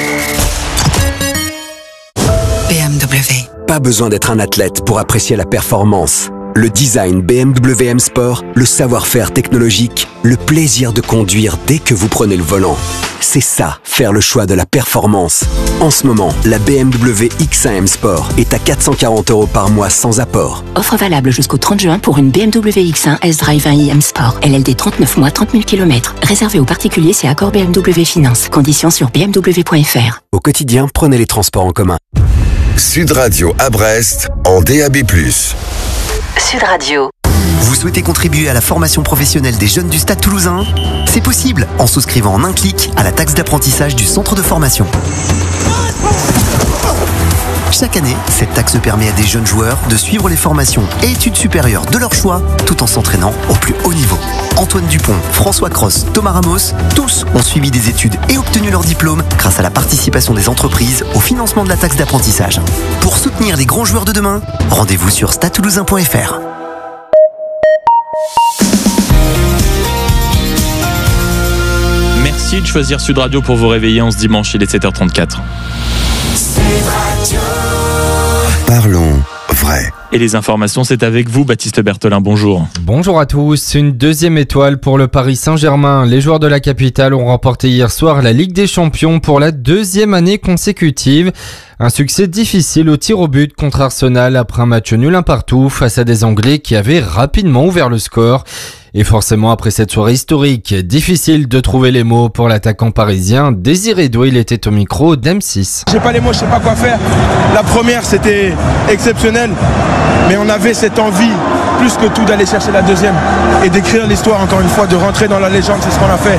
B M W. Pas besoin d'être un athlète pour apprécier la performance. Le design B M W M Sport, le savoir-faire technologique, le plaisir de conduire dès que vous prenez le volant. C'est ça, faire le choix de la performance. En ce moment, la B M W X un M Sport est à quatre cent quarante euros par mois sans apport. Offre valable jusqu'au trente juin pour une B M W X un S-Drive un i M Sport. L L D trente-neuf mois, trente mille kilomètres. Réservé aux particuliers, c'est accord B M W Finance. Conditions sur b m w point f r. Au quotidien, prenez les transports en commun. Sud Radio à Brest, en D A B plus. Sud Radio. Vous souhaitez contribuer à la formation professionnelle des jeunes du Stade Toulousain ? C'est possible en souscrivant en un clic à la taxe d'apprentissage du centre de formation. Chaque année, cette taxe permet à des jeunes joueurs de suivre les formations et études supérieures de leur choix tout en s'entraînant au plus haut niveau. Antoine Dupont, François Cross, Thomas Ramos, tous ont suivi des études et obtenu leur diplôme grâce à la participation des entreprises au financement de la taxe d'apprentissage. Pour soutenir les grands joueurs de demain, rendez-vous sur stade toulousain point f r. Merci de choisir Sud Radio pour vous réveiller en ce dimanche, il est sept heures trente-quatre. Parlons vrai. Et les informations, c'est avec vous, Baptiste Berthelin, bonjour. Bonjour à tous. Une deuxième étoile pour le Paris Saint-Germain. Les joueurs de la capitale ont remporté hier soir la Ligue des Champions pour la deuxième année consécutive. Un succès difficile au tir au but contre Arsenal après un match nul un partout face à des Anglais qui avaient rapidement ouvert le score. Et forcément, après cette soirée historique, difficile de trouver les mots pour l'attaquant parisien. Désiré Doué, il était au micro d'M six. J'ai pas les mots, je sais pas quoi faire. La première, c'était exceptionnel, mais on avait cette envie, plus que tout, d'aller chercher la deuxième et d'écrire l'histoire, encore une fois, de rentrer dans la légende, c'est ce qu'on a fait.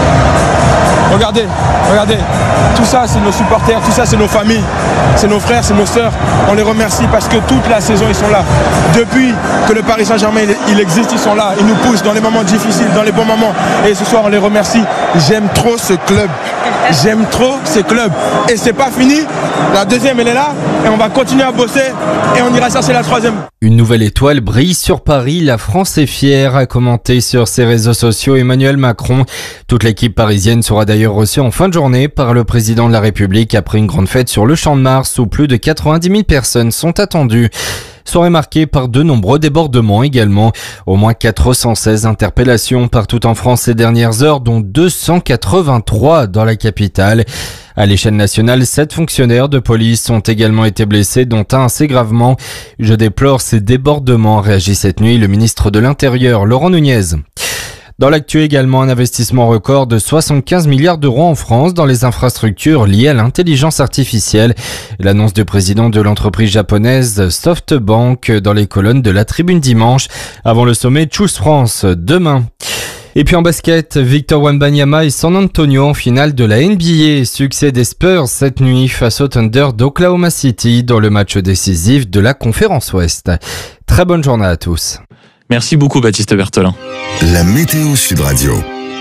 Regardez, regardez, tout ça c'est nos supporters, tout ça c'est nos familles, c'est nos frères, c'est nos sœurs. On les remercie parce que toute la saison ils sont là. Depuis que le Paris Saint-Germain il existe, ils sont là, ils nous poussent dans les moments difficiles, dans les bons moments. Et ce soir on les remercie. J'aime trop ce club, j'aime trop ce club. Et c'est pas fini, la deuxième elle est là et on va continuer à bosser et on ira chercher la troisième. Une nouvelle étoile brille sur Paris, la France est fière, a commenté sur ses réseaux sociaux Emmanuel Macron. Toute l'équipe parisienne sera d'ailleurs reçue en fin de journée par le président de la République après une grande fête sur le Champ de Mars où plus de quatre-vingt-dix mille personnes sont attendues. Soirée marquée par de nombreux débordements également. Au moins quatre cent seize interpellations partout en France ces dernières heures, dont deux cent quatre-vingt-trois dans la capitale. À l'échelle nationale, sept fonctionnaires de police ont également été blessés, dont un assez gravement. Je déplore ces débordements, réagit cette nuit le ministre de l'Intérieur, Laurent Nunez. Dans l'actu également, un investissement record de soixante-quinze milliards d'euros en France dans les infrastructures liées à l'intelligence artificielle. L'annonce du président de l'entreprise japonaise SoftBank dans les colonnes de la Tribune dimanche, avant le sommet Choose France demain. Et puis en basket, Victor Wembanyama et San Antonio en finale de la N B A. Succès des Spurs cette nuit face au Thunder d'Oklahoma City dans le match décisif de la Conférence Ouest. Très bonne journée à tous. Merci beaucoup Baptiste Berthelin. La météo Sud Radio.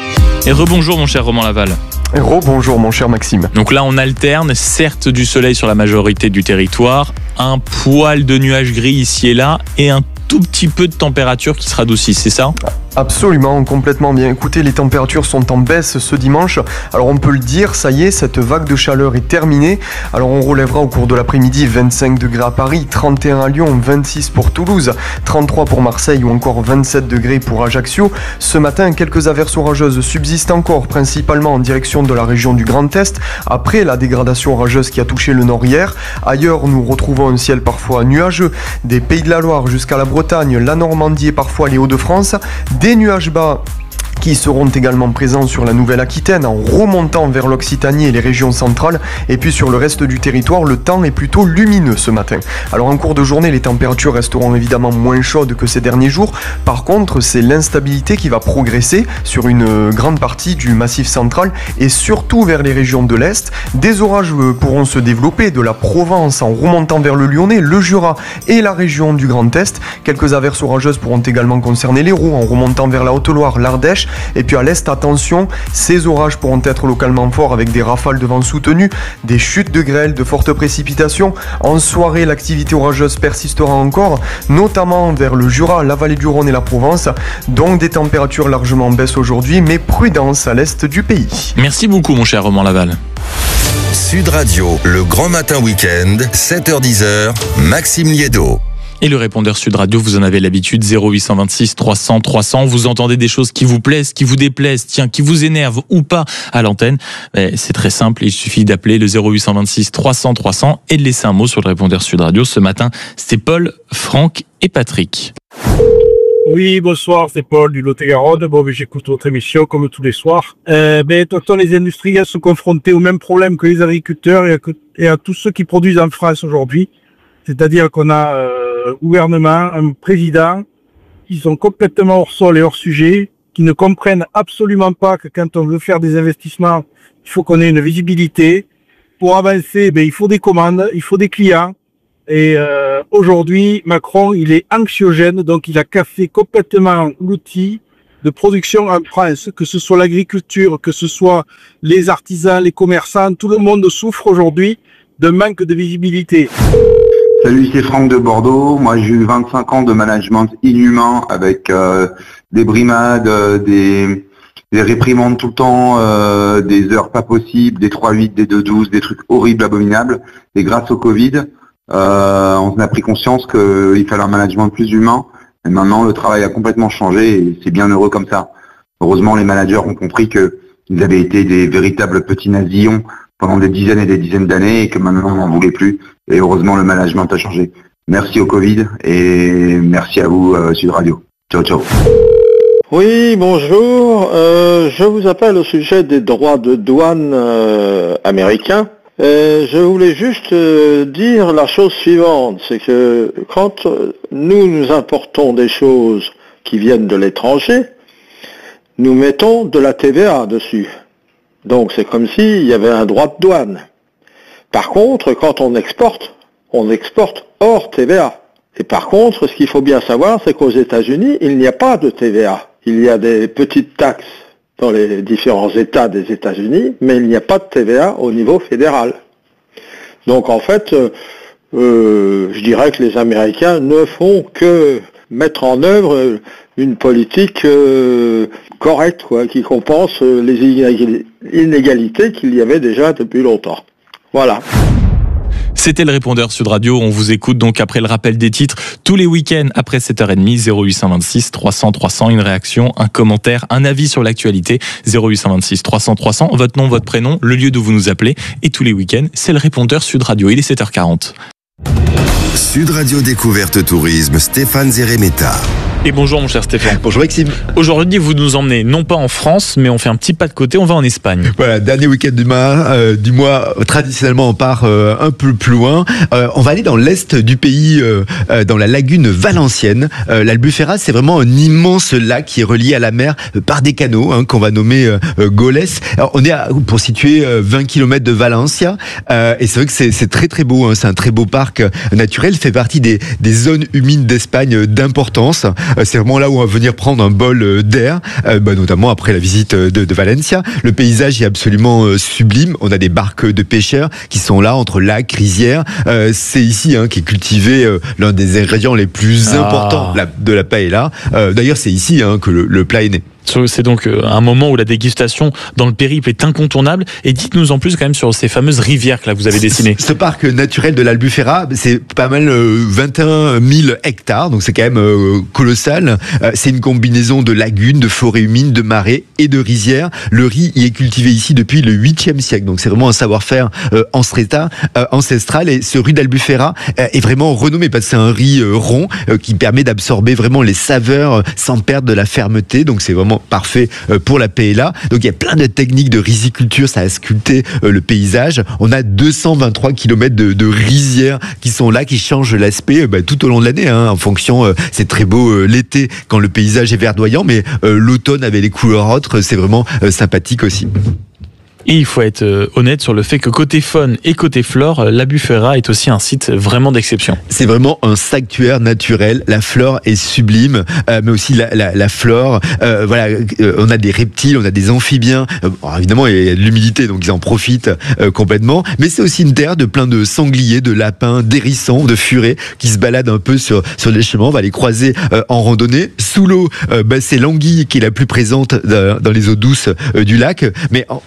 Et rebonjour mon cher Romain Laval. Rebonjour mon cher Maxime. Donc là on alterne, certes du soleil sur la majorité du territoire, un poil de nuages gris ici et là et un tout petit peu de température qui se radoucit, c'est ça ? Absolument, complètement bien. Écoutez, les températures sont en baisse ce dimanche. Alors on peut le dire, ça y est, cette vague de chaleur est terminée. Alors on relèvera au cours de l'après-midi vingt-cinq degrés à Paris, trente et un à Lyon, vingt-six pour Toulouse, trente-trois pour Marseille ou encore vingt-sept degrés pour Ajaccio. Ce matin, quelques averses orageuses subsistent encore, principalement en direction de la région du Grand Est, après la dégradation orageuse qui a touché le nord hier. Ailleurs, nous retrouvons un ciel parfois nuageux, des Pays de la Loire jusqu'à la Bretagne, la Normandie et parfois les Hauts-de-France. Des nuages bas qui seront également présents sur la Nouvelle-Aquitaine en remontant vers l'Occitanie et les régions centrales. Et puis sur le reste du territoire, le temps est plutôt lumineux ce matin. Alors en cours de journée, les températures resteront évidemment moins chaudes que ces derniers jours. Par contre, c'est l'instabilité qui va progresser sur une grande partie du massif central et surtout vers les régions de l'Est. Des orages pourront se développer de la Provence en remontant vers le Lyonnais, le Jura et la région du Grand Est. Quelques averses orageuses pourront également concerner l'Hérault en remontant vers la Haute-Loire, l'Ardèche. Et puis à l'est, attention, ces orages pourront être localement forts avec des rafales de vent soutenues, des chutes de grêle, de fortes précipitations. En soirée, l'activité orageuse persistera encore, notamment vers le Jura, la vallée du Rhône et la Provence. Donc des températures largement en baisse aujourd'hui, mais prudence à l'est du pays. Merci beaucoup mon cher Romain Laval. Sud Radio, le grand matin week-end, sept heures dix, Maxime Liédo. Et le répondeur Sud Radio, vous en avez l'habitude, zéro huit cent vingt-six trois cents trois cents. Vous entendez des choses qui vous plaisent, qui vous déplaisent, tiens, qui vous énervent ou pas à l'antenne. Mais c'est très simple, il suffit d'appeler le zéro huit cent vingt-six trois cents trois cents et de laisser un mot sur le répondeur Sud Radio. Ce matin, c'est Paul, Franck et Patrick. Oui, bonsoir, c'est Paul du Lot-et-Garonne. Bon, mais j'écoute votre émission comme tous les soirs. Euh, ben, tonton, les industriels sont confrontés au même problème que les agriculteurs et à, et à tous ceux qui produisent en France aujourd'hui. C'est-à-dire qu'on a euh, un gouvernement, un président, qui sont complètement hors sol et hors sujet, qui ne comprennent absolument pas que quand on veut faire des investissements, il faut qu'on ait une visibilité. Pour avancer, ben, il faut des commandes, il faut des clients. Et euh, aujourd'hui, Macron, il est anxiogène, donc il a cassé complètement l'outil de production en France, que ce soit l'agriculture, que ce soit les artisans, les commerçants, tout le monde souffre aujourd'hui d'un manque de visibilité. Salut, c'est Franck de Bordeaux. Moi, j'ai eu vingt-cinq ans de management inhumain avec euh, des brimades, euh, des, des réprimandes tout le temps, euh, des heures pas possibles, des trois huit, des deux douze, des trucs horribles, abominables. Et grâce au Covid, Euh, on a pris conscience qu'il fallait un management plus humain. Et maintenant, le travail a complètement changé et c'est bien heureux comme ça. Heureusement, les managers ont compris qu'ils avaient été des véritables petits nazillons pendant des dizaines et des dizaines d'années et que maintenant, on n'en voulait plus. Et heureusement, le management a changé. Merci au Covid et merci à vous, euh, Sud Radio. Ciao, ciao. Oui, bonjour. Euh, je vous appelle au sujet des droits de douane euh, américains. Euh, je voulais juste euh, dire la chose suivante, c'est que quand euh, nous nous importons des choses qui viennent de l'étranger, nous mettons de la T V A dessus. Donc c'est comme s'il y avait un droit de douane. Par contre, quand on exporte, on exporte hors T V A. Et par contre, ce qu'il faut bien savoir, c'est qu'aux États-Unis, il n'y a pas de T V A. Il y a des petites taxes dans les différents États des États-Unis, mais il n'y a pas de T V A au niveau fédéral. Donc en fait, euh, euh, je dirais que les Américains ne font que mettre en œuvre une politique euh, correcte, quoi, qui compense les inégalités qu'il y avait déjà depuis longtemps. Voilà. C'était le répondeur Sud Radio. On vous écoute donc après le rappel des titres tous les week-ends après sept heures trente, zéro huit cent vingt-six trois cents trois cents, une réaction, un commentaire, un avis sur l'actualité, zéro huit cent vingt-six trois cents trois cents, votre nom, votre prénom, le lieu d'où vous nous appelez et tous les week-ends, c'est le répondeur Sud Radio. Il est sept heures quarante. Sud Radio Découverte Tourisme, Stéphane Zeremeta. Et bonjour mon cher Stéphane. Bonjour Maxime. Aujourd'hui vous nous emmenez non pas en France mais on fait un petit pas de côté, on va en Espagne. Voilà, dernier week-end du mois, euh, du mois traditionnellement on part euh, un peu plus loin. Euh, on va aller dans l'est du pays, euh, euh, dans la lagune valencienne. Euh, L'Albufera, c'est vraiment un immense lac qui est relié à la mer euh, par des canaux hein, qu'on va nommer euh, euh, Goles. Alors, on est à, pour situer euh, vingt kilomètres de Valencia euh, et c'est vrai que c'est, c'est très très beau, hein, c'est un très beau parc euh, naturel, fait partie des, des zones humides d'Espagne euh, d'importance. C'est vraiment là où on va venir prendre un bol d'air, euh, bah, notamment après la visite de, de Valencia. Le paysage est absolument euh, sublime. On a des barques de pêcheurs qui sont là entre lacs, rizières. Euh, c'est ici hein, qu'est cultivé euh, l'un des ingrédients les plus ah. importants la, de la paella. Euh, d'ailleurs, c'est ici hein, que le, le plat est né. C'est donc un moment où la dégustation dans le périple est incontournable. Et dites-nous en plus quand même sur ces fameuses rivières que là vous avez dessinées. Ce parc naturel de l'Albufera, c'est pas mal euh, vingt et un mille hectares, donc c'est quand même euh, colossal. Euh, c'est une combinaison de lagunes, de forêts humides, de marais et de rizières. Le riz y est cultivé ici depuis le huitième siècle, donc c'est vraiment un savoir-faire euh, ancestral, euh, ancestral. Et ce riz d'Albufera euh, est vraiment renommé parce que c'est un riz euh, rond euh, qui permet d'absorber vraiment les saveurs euh, sans perdre de la fermeté. Donc c'est vraiment parfait pour la paella. Donc il y a plein de techniques de riziculture, ça a sculpté le paysage. On a deux cent vingt-trois kilomètres de, de rizières qui sont là, qui changent l'aspect bah, tout au long de l'année. Hein, en fonction, euh, c'est très beau euh, l'été quand le paysage est verdoyant, mais euh, l'automne avec les couleurs autres, c'est vraiment euh, sympathique aussi. Et il faut être honnête sur le fait que côté faune et côté flore, l'Albufera est aussi un site vraiment d'exception. C'est vraiment un sanctuaire naturel. La flore est sublime, euh, mais aussi la, la, la flore. Euh, voilà, euh, on a des reptiles, on a des amphibiens. Euh, bon, évidemment, il y a de l'humidité, donc ils en profitent euh, complètement. Mais c'est aussi une terre de plein de sangliers, de lapins, d'hérissons, de furets qui se baladent un peu sur sur les chemins. On va les croiser euh, en randonnée. Sous l'eau, euh, bah, c'est l'anguille qui est la plus présente dans, dans les eaux douces euh, du lac. Mais on peut constater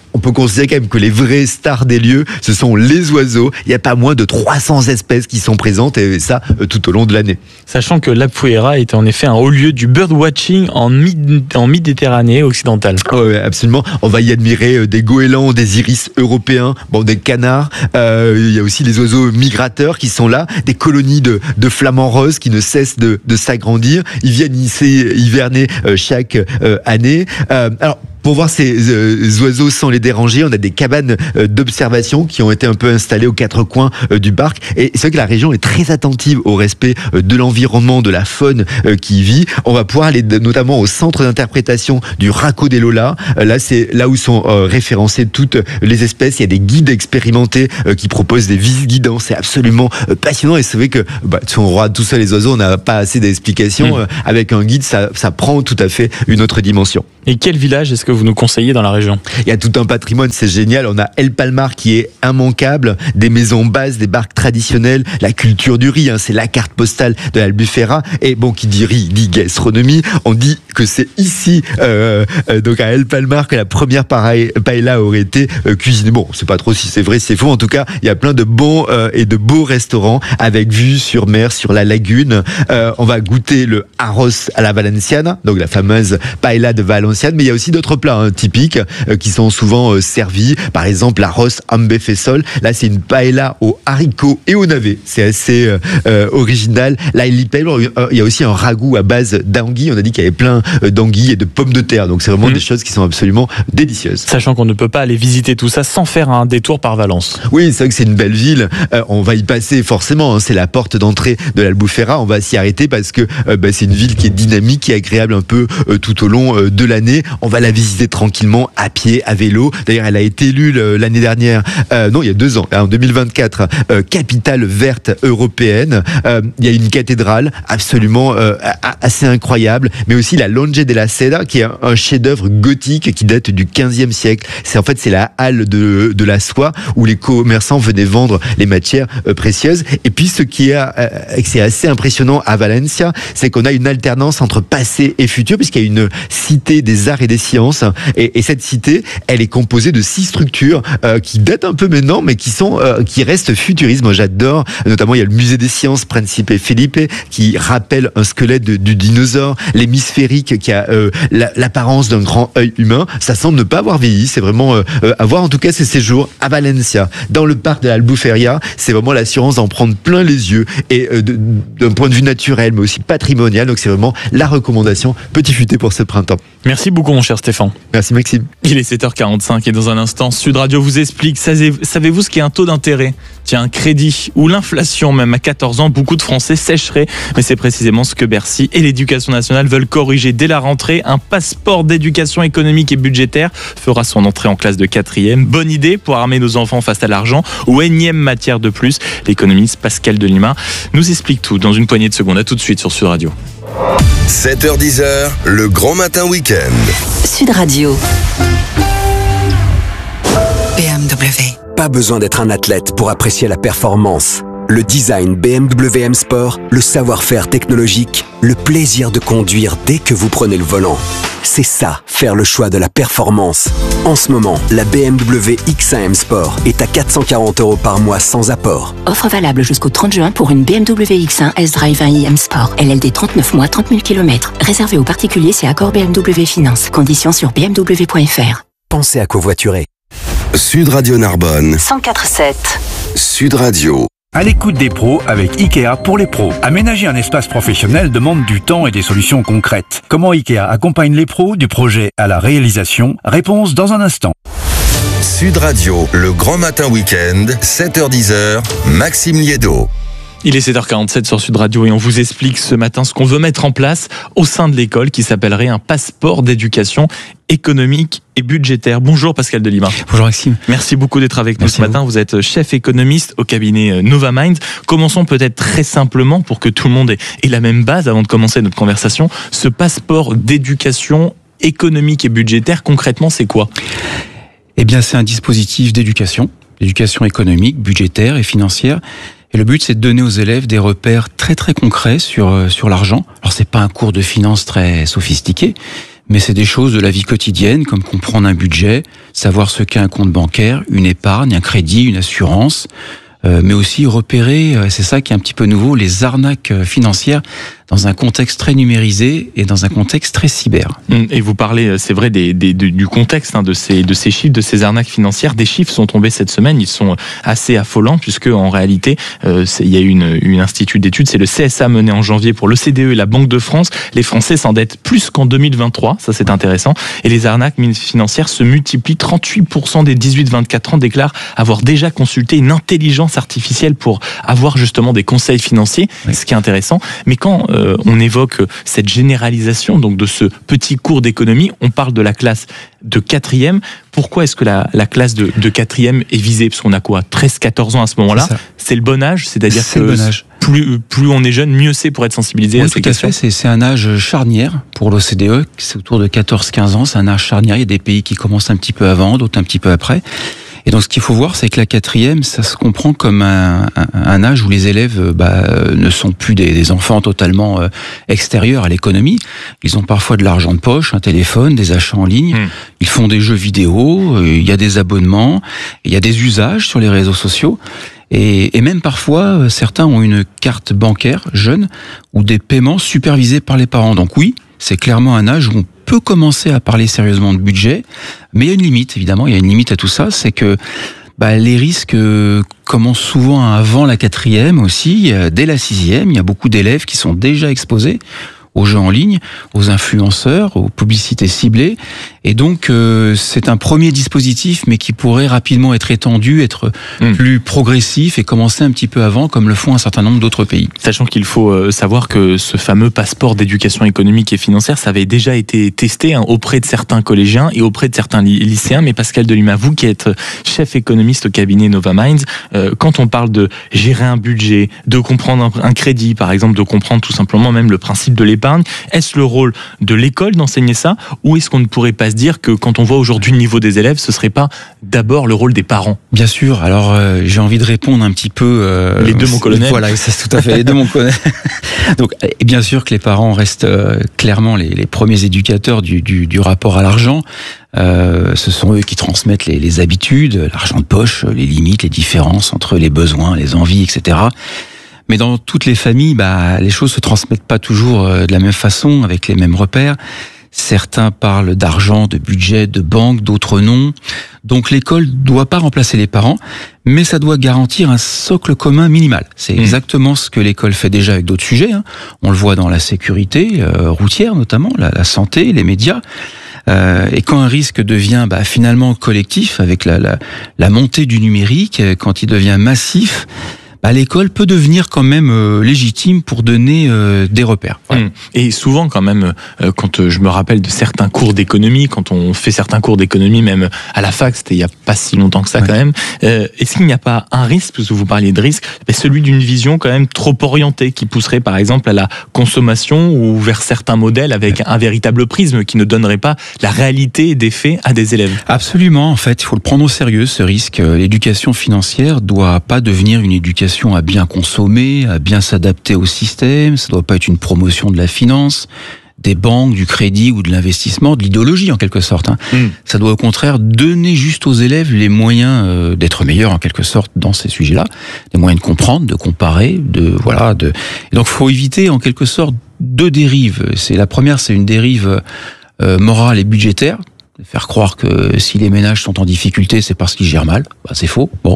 considère quand même que les vraies stars des lieux, ce sont les oiseaux. Il n'y a pas moins de trois cents espèces qui sont présentes et ça euh, tout au long de l'année. Sachant que l'Albufera est en effet un haut lieu du birdwatching en, mid- en Méditerranée occidentale. Oui, absolument. On va y admirer euh, des goélands, des iris européens, bon, des canards. Euh, il y a aussi les oiseaux migrateurs qui sont là, des colonies de, de flamants roses qui ne cessent de, de s'agrandir. Ils viennent ici hiverner euh, chaque euh, année. Euh, alors, pour voir ces euh, oiseaux sans les déranger, on a des cabanes euh, d'observation qui ont été un peu installées aux quatre coins euh, du parc. Et c'est vrai que la région est très attentive au respect euh, de l'environnement, de la faune euh, qui y vit. On va pouvoir aller de, notamment au centre d'interprétation du Racco des Lola. Euh, là, c'est là où sont euh, référencées toutes les espèces. Il y a des guides expérimentés euh, qui proposent des visites guidants. C'est absolument euh, passionnant. Et c'est vrai que bah, si on regarde tout ça les oiseaux, on n'a pas assez d'explications. Mmh. Euh, avec un guide, ça, ça prend tout à fait une autre dimension. Et quel village est-ce que vous nous conseillez dans la région? Il y a tout un patrimoine, c'est génial. On a El Palmar qui est immanquable, des maisons basses, des barques traditionnelles, la culture du riz, hein, c'est la carte postale de l'Albufera. Et bon, qui dit riz, dit gastronomie. On dit que c'est ici, euh, euh, donc à El Palmar, que la première paella aurait été euh, cuisinée. Bon, c'est pas trop si c'est vrai, c'est faux. En tout cas, il y a plein de bons euh, et de beaux restaurants avec vue sur mer, sur la lagune. Euh, on va goûter le arroz à la valenciana, donc la fameuse paella de Valenciennes. Mais il y a aussi d'autres plats hein, typiques euh, qui sont souvent euh, servis. Par exemple, l'arroz ambefesol. Là, c'est une paella aux haricots et aux navets. C'est assez euh, euh, original. Là, il y a aussi un ragoût à base d'anguilles. On a dit qu'il y avait plein euh, d'anguilles et de pommes de terre. Donc, c'est vraiment mmh. des choses qui sont absolument délicieuses. Sachant qu'on ne peut pas aller visiter tout ça sans faire un détour par Valence. Oui, c'est vrai que c'est une belle ville. Euh, on va y passer forcément. Hein, c'est la porte d'entrée de l'Albufera. On va s'y arrêter parce que euh, bah, c'est une ville qui est dynamique, qui est agréable un peu euh, tout au long euh, de l'année. On va la visiter tranquillement à pied, à vélo. D'ailleurs, elle a été élue l'année dernière, euh, non, il y a deux ans, en deux mille vingt-quatre, euh, capitale verte européenne. Euh, il y a une cathédrale absolument euh, assez incroyable, mais aussi la Longe de la Seda, qui est un, un chef-d'œuvre gothique qui date du quinzième siècle. C'est en fait c'est la halle de, de la soie où les commerçants venaient vendre les matières euh, précieuses. Et puis, ce qui est, euh, c'est assez impressionnant à Valencia, c'est qu'on a une alternance entre passé et futur, puisqu'il y a une cité des des arts et des sciences. Et, et cette cité, elle est composée de six structures euh, qui datent un peu maintenant, mais qui sont, euh, qui restent futuristes. Moi, j'adore. Notamment, il y a le musée des sciences Principe Felipe qui rappelle un squelette de, du dinosaure, l'hémisphérique qui a euh, la, l'apparence d'un grand œil humain. Ça semble ne pas avoir vieilli. C'est vraiment euh, avoir en tout cas ces séjours à Valencia, dans le parc de l'Albufera. C'est vraiment l'assurance d'en prendre plein les yeux et euh, de, d'un point de vue naturel, mais aussi patrimonial. Donc, c'est vraiment la recommandation Petit Futé pour ce printemps. Merci beaucoup mon cher Stéphane. Merci Maxime. Il est sept heures quarante-cinq et dans un instant, Sud Radio vous explique, savez-vous ce qu'est un taux d'intérêt? Tiens, un crédit ou l'inflation, même à quatorze ans, beaucoup de Français sècheraient. Mais c'est précisément ce que Bercy et l'Éducation nationale veulent corriger dès la rentrée. Un passeport d'éducation économique et budgétaire fera son entrée en classe de quatrième. Bonne idée pour armer nos enfants face à l'argent ou énième matière de plus. L'économiste Pascal Delima nous explique tout dans une poignée de secondes. À tout de suite sur Sud Radio. sept heures dix, le grand matin week-end. Sud Radio. B M W. Pas besoin d'être un athlète pour apprécier la performance. Le design B M W M Sport, le savoir-faire technologique, le plaisir de conduire dès que vous prenez le volant. C'est ça, faire le choix de la performance. En ce moment, la B M W X un M Sport est à quatre cent quarante euros par mois sans apport. Offre valable jusqu'au trente juin pour une B M W X un S-Drive un i M Sport. L L D trente-neuf mois, trente mille kilomètres. Réservé aux particuliers, c'est accord B M W Finance. Conditions sur b m w point f r. Pensez à covoiturer. Sud Radio Narbonne. cent quatre sept. Sud Radio. À l'écoute des pros avec Ikea pour les pros. Aménager un espace professionnel demande du temps et des solutions concrètes. Comment Ikea accompagne les pros du projet à la réalisation? Réponse dans un instant. Sud Radio, le grand matin week-end, sept heures dix, Maxime Liedo. Il est sept heures quarante-sept sur Sud Radio et on vous explique ce matin ce qu'on veut mettre en place au sein de l'école qui s'appellerait un passeport d'éducation économique et budgétaire. Bonjour Pascal Delima. Bonjour Maxime. Merci beaucoup d'être avec Merci nous ce matin. Vous êtes chef économiste au cabinet Novamind. Commençons peut-être très simplement pour que tout le monde ait, ait la même base avant de commencer notre conversation. Ce passeport d'éducation économique et budgétaire, concrètement, c'est quoi ? Eh bien, c'est un dispositif d'éducation, d'éducation économique, budgétaire et financière. Et le but, c'est de donner aux élèves des repères très très concrets sur sur l'argent. Alors, c'est pas un cours de finance très sophistiqué, mais c'est des choses de la vie quotidienne, comme comprendre un budget, savoir ce qu'est un compte bancaire, une épargne, un crédit, une assurance, euh, mais aussi repérer, euh, c'est ça qui est un petit peu nouveau, les arnaques financières dans un contexte très numérisé et dans un contexte très cyber. Et vous parlez, c'est vrai, des, des, du contexte hein, de, ces, de ces chiffres, de ces arnaques financières. Des chiffres sont tombés cette semaine, ils sont assez affolants, puisque en réalité, euh, il y a une, une institut d'études, c'est le C S A mené en janvier pour l'O C D E et la Banque de France. Les Français s'endettent plus qu'en deux mille vingt-trois, ça c'est intéressant, et les arnaques financières se multiplient. trente-huit pour cent des dix-huit vingt-quatre ans déclarent avoir déjà consulté une intelligence artificielle pour avoir justement des conseils financiers, oui. Ce qui est intéressant. Mais quand euh, on évoque cette généralisation donc de ce petit cours d'économie, on parle de la classe de quatrième. Pourquoi est-ce que la, la classe de, de quatrième est visée? Parce qu'on a quoi, treize quatorze ans à ce moment-là. C'est, c'est le bon âge, c'est-à-dire c'est que le bon âge. Plus, plus on est jeune, mieux c'est pour être sensibilisé oui, à ces tout questions. À fait, c'est, c'est un âge charnière pour l'O C D E, c'est autour de quatorze quinze ans, c'est un âge charnière. Il y a des pays qui commencent un petit peu avant, d'autres un petit peu après. Et donc, ce qu'il faut voir, c'est que la quatrième, ça se comprend comme un, un, un âge où les élèves bah, ne sont plus des, des enfants totalement euh, extérieurs à l'économie. Ils ont parfois de l'argent de poche, un téléphone, des achats en ligne. Mmh. Ils font des jeux vidéo, euh, il y a des abonnements, il y a des usages sur les réseaux sociaux. Et, et même parfois, euh, certains ont une carte bancaire jeune ou des paiements supervisés par les parents. Donc oui, c'est clairement un âge où on peut commencer à parler sérieusement de budget, mais il y a une limite, évidemment, il y a une limite à tout ça, c'est que bah, les risques euh, commencent souvent avant la quatrième aussi, euh, dès la sixième, il y a beaucoup d'élèves qui sont déjà exposés aux jeux en ligne, aux influenceurs, aux publicités ciblées. Et donc, euh, c'est un premier dispositif, mais qui pourrait rapidement être étendu, être mmh. plus progressif et commencer un petit peu avant, comme le font un certain nombre d'autres pays. Sachant qu'il faut savoir que ce fameux passeport d'éducation économique et financière, ça avait déjà été testé hein, auprès de certains collégiens et auprès de certains lycéens. Mais Pascal Deluma, vous qui êtes chef économiste au cabinet Nova Minds, euh, quand on parle de gérer un budget, de comprendre un, un crédit, par exemple, de comprendre tout simplement même le principe de l'épargne, est-ce le rôle de l'école d'enseigner ça, ou est-ce qu'on ne pourrait pas se dire que quand on voit aujourd'hui le niveau des élèves, ce serait pas d'abord le rôle des parents? Bien sûr. Alors euh, j'ai envie de répondre un petit peu. Euh, les deux, mon colonel. Voilà, c'est tout à fait les deux, mon colonel. Donc, et bien sûr que les parents restent euh, clairement les, les premiers éducateurs du, du, du rapport à l'argent. Euh, ce sont eux qui transmettent les, les habitudes, l'argent de poche, les limites, les différences entre les besoins, les envies, et cetera. Mais dans toutes les familles, bah, les choses se transmettent pas toujours de la même façon, avec les mêmes repères. Certains parlent d'argent, de budget, de banque, d'autres non. Donc l'école doit pas remplacer les parents, mais ça doit garantir un socle commun minimal. C'est exactement ce que l'école fait déjà avec d'autres sujets. Hein. On le voit dans la sécurité euh, routière notamment, la, la santé, les médias. Euh, et quand un risque devient bah, finalement collectif, avec la, la, la montée du numérique, quand il devient massif, bah, l'école peut devenir quand même euh, légitime pour donner euh, des repères. Voilà. Et souvent quand même, euh, quand euh, je me rappelle de certains cours d'économie, quand on fait certains cours d'économie, même à la fac, c'était il n'y a pas si longtemps que ça ouais. quand même, euh, est-ce qu'il n'y a pas un risque, parce que vous parliez de risque, bah, celui d'une vision quand même trop orientée, qui pousserait par exemple à la consommation ou vers certains modèles avec ouais. un véritable prisme qui ne donnerait pas la réalité des faits à des élèves? Absolument, en fait, il faut le prendre au sérieux ce risque. L'éducation financière doit pas devenir une éducation à bien consommer, à bien s'adapter au système. Ça doit pas être une promotion de la finance, des banques, du crédit ou de l'investissement, de l'idéologie en quelque sorte. Hein. Mm. Ça doit au contraire donner juste aux élèves les moyens euh, d'être meilleurs en quelque sorte dans ces sujets-là, des moyens de comprendre, de comparer, de voilà. De... Et donc, faut éviter en quelque sorte deux dérives. C'est la première, c'est une dérive euh, morale et budgétaire. Faire croire que si les ménages sont en difficulté, c'est parce qu'ils gèrent mal. Bah, c'est faux. Bon.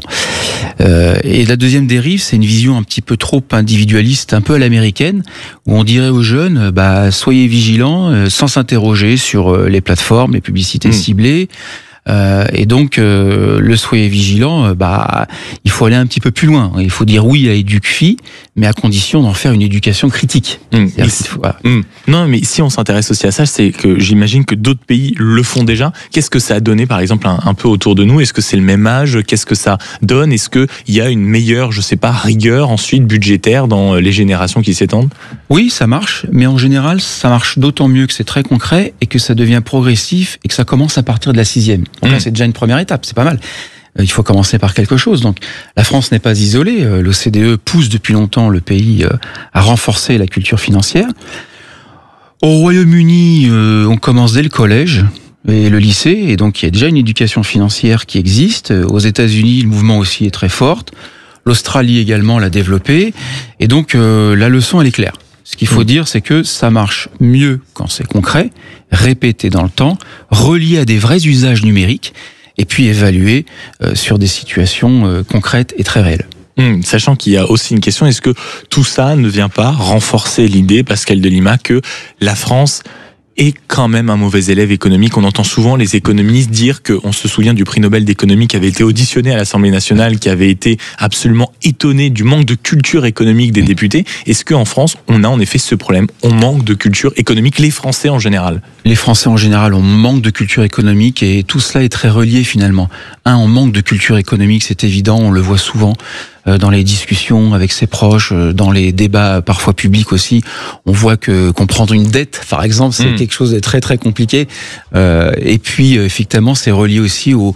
Euh, et la deuxième dérive, c'est une vision un petit peu trop individualiste, un peu à l'américaine, où on dirait aux jeunes, bah, soyez vigilants, euh, sans s'interroger sur euh, les plateformes, les publicités mmh. ciblées. Euh, et donc, euh, le soyez vigilant, euh, bah, il faut aller un petit peu plus loin. Il faut dire oui à EducFi, mais à condition d'en faire une éducation critique. Mmh. Faut, voilà. mmh. Non, mais si on s'intéresse aussi à ça, c'est que j'imagine que d'autres pays le font déjà. Qu'est-ce que ça a donné, par exemple, un, un peu autour de nous? Est-ce que c'est le même âge? Qu'est-ce que ça donne? Est-ce qu'il y a une meilleure, je sais pas, rigueur ensuite budgétaire dans les générations qui s'étendent? Oui, ça marche, mais en général, ça marche d'autant mieux que c'est très concret et que ça devient progressif et que ça commence à partir de la sixième. Donc là, c'est déjà une première étape, c'est pas mal. Il faut commencer par quelque chose. Donc, la France n'est pas isolée. L'O C D E pousse depuis longtemps le pays à renforcer la culture financière. Au Royaume-Uni, euh, on commence dès le collège et le lycée, et donc il y a déjà une éducation financière qui existe. Aux États-Unis, le mouvement aussi est très fort. L'Australie également l'a développé, et donc euh, la leçon elle est claire. Ce qu'il faut mmh. dire, c'est que ça marche mieux quand c'est concret, répété dans le temps, relié à des vrais usages numériques, et puis évalué euh, sur des situations euh, concrètes et très réelles. Mmh, sachant qu'il y a aussi une question, est-ce que tout ça ne vient pas renforcer l'idée, Pascal Delima, que la France est quand même un mauvais élève économique? On entend souvent les économistes dire qu'on se souvient du prix Nobel d'économie qui avait été auditionné à l'Assemblée nationale, qui avait été absolument étonné du manque de culture économique des députés. Est-ce qu'en France, on a en effet ce problème? On manque de culture économique, les Français en général? Les Français en général, on manque de culture économique, et tout cela est très relié finalement. Un, on manque de culture économique, c'est évident, on le voit souvent dans les discussions avec ses proches, dans les débats parfois publics aussi. On voit que comprendre une dette, par exemple, c'est mmh. quelque chose de très très compliqué. Euh, et puis, effectivement, c'est relié aussi au...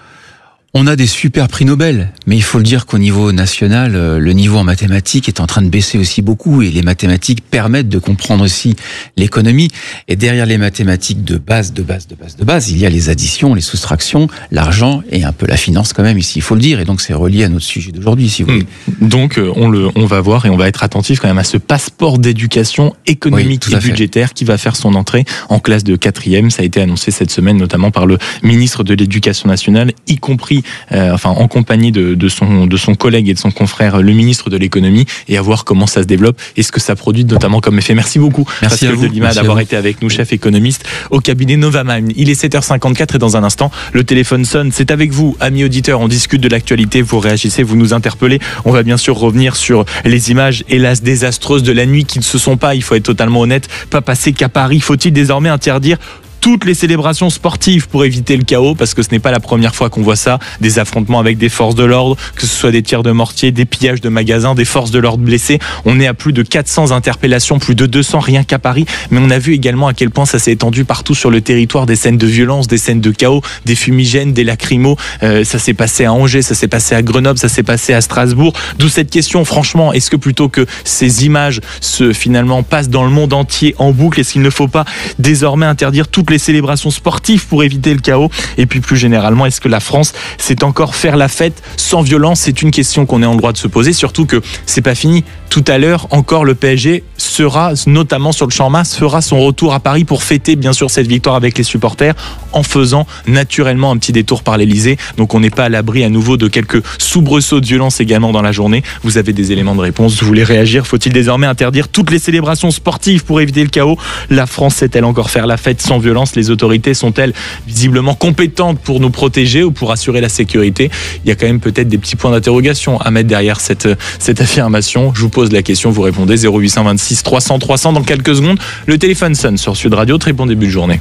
On a des super prix Nobel, mais il faut le dire qu'au niveau national, le niveau en mathématiques est en train de baisser aussi beaucoup, et les mathématiques permettent de comprendre aussi l'économie. Et derrière les mathématiques de base, de base, de base, de base, il y a les additions, les soustractions, l'argent et un peu la finance quand même ici, il faut le dire. Et donc c'est relié à notre sujet d'aujourd'hui, si vous voulez. Donc on le, on va voir et on va être attentif quand même à ce passeport d'éducation économique oui, et budgétaire qui va faire son entrée en classe de quatrième. Ça a été annoncé cette semaine, notamment par le ministre de l'Éducation nationale, y compris Euh, enfin en compagnie de, de, son, de son collègue et de son confrère, le ministre de l'économie, et à voir comment ça se développe et ce que ça produit notamment comme effet. Merci beaucoup Merci Pascal Delima d'avoir été avec nous, chef économiste au cabinet Novamine. Il est sept heures cinquante-quatre et dans un instant, le téléphone sonne. C'est avec vous, amis auditeurs, on discute de l'actualité, vous réagissez, vous nous interpellez. On va bien sûr revenir sur les images, hélas, désastreuses de la nuit qui ne se sont pas, il faut être totalement honnête, pas passées qu'à Paris. Faut-il désormais interdire toutes les célébrations sportives pour éviter le chaos, parce que ce n'est pas la première fois qu'on voit ça, des affrontements avec des forces de l'ordre, que ce soit des tirs de mortier, des pillages de magasins, des forces de l'ordre blessées. On est à plus de quatre cents interpellations, plus de deux cents rien qu'à Paris, mais on a vu également à quel point ça s'est étendu partout sur le territoire, des scènes de violence, des scènes de chaos, des fumigènes, des lacrymos. Euh, ça s'est passé à Angers, ça s'est passé à Grenoble, ça s'est passé à Strasbourg. D'où cette question, franchement, est-ce que plutôt que ces images se finalement passent dans le monde entier en boucle, est-ce qu'il ne faut pas désormais interdire toutes les célébrations sportives pour éviter le chaos? Et puis plus généralement, est-ce que la France sait encore faire la fête sans violence? C'est une question qu'on est en droit de se poser, surtout que c'est pas fini. Tout à l'heure, encore le P S G sera, notamment sur le Champ Mars, fera son retour à Paris pour fêter bien sûr cette victoire avec les supporters, en faisant naturellement un petit détour par l'Elysée. Donc on n'est pas à l'abri à nouveau de quelques soubresauts de violence également dans la journée. Vous avez des éléments de réponse, vous voulez réagir? Faut-il désormais interdire toutes les célébrations sportives pour éviter le chaos? La France sait-elle encore faire la fête sans violence? Les autorités sont-elles visiblement compétentes pour nous protéger ou pour assurer la sécurité? Il y a quand même peut-être des petits points d'interrogation à mettre derrière cette, cette affirmation. Je vous pose la question, vous répondez zéro huit deux six trois cents trois cents dans quelques secondes. Le téléphone sonne sur Sud Radio, très bon début de journée.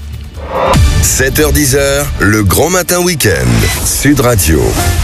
sept heures dix, le grand matin week-end. Sud Radio.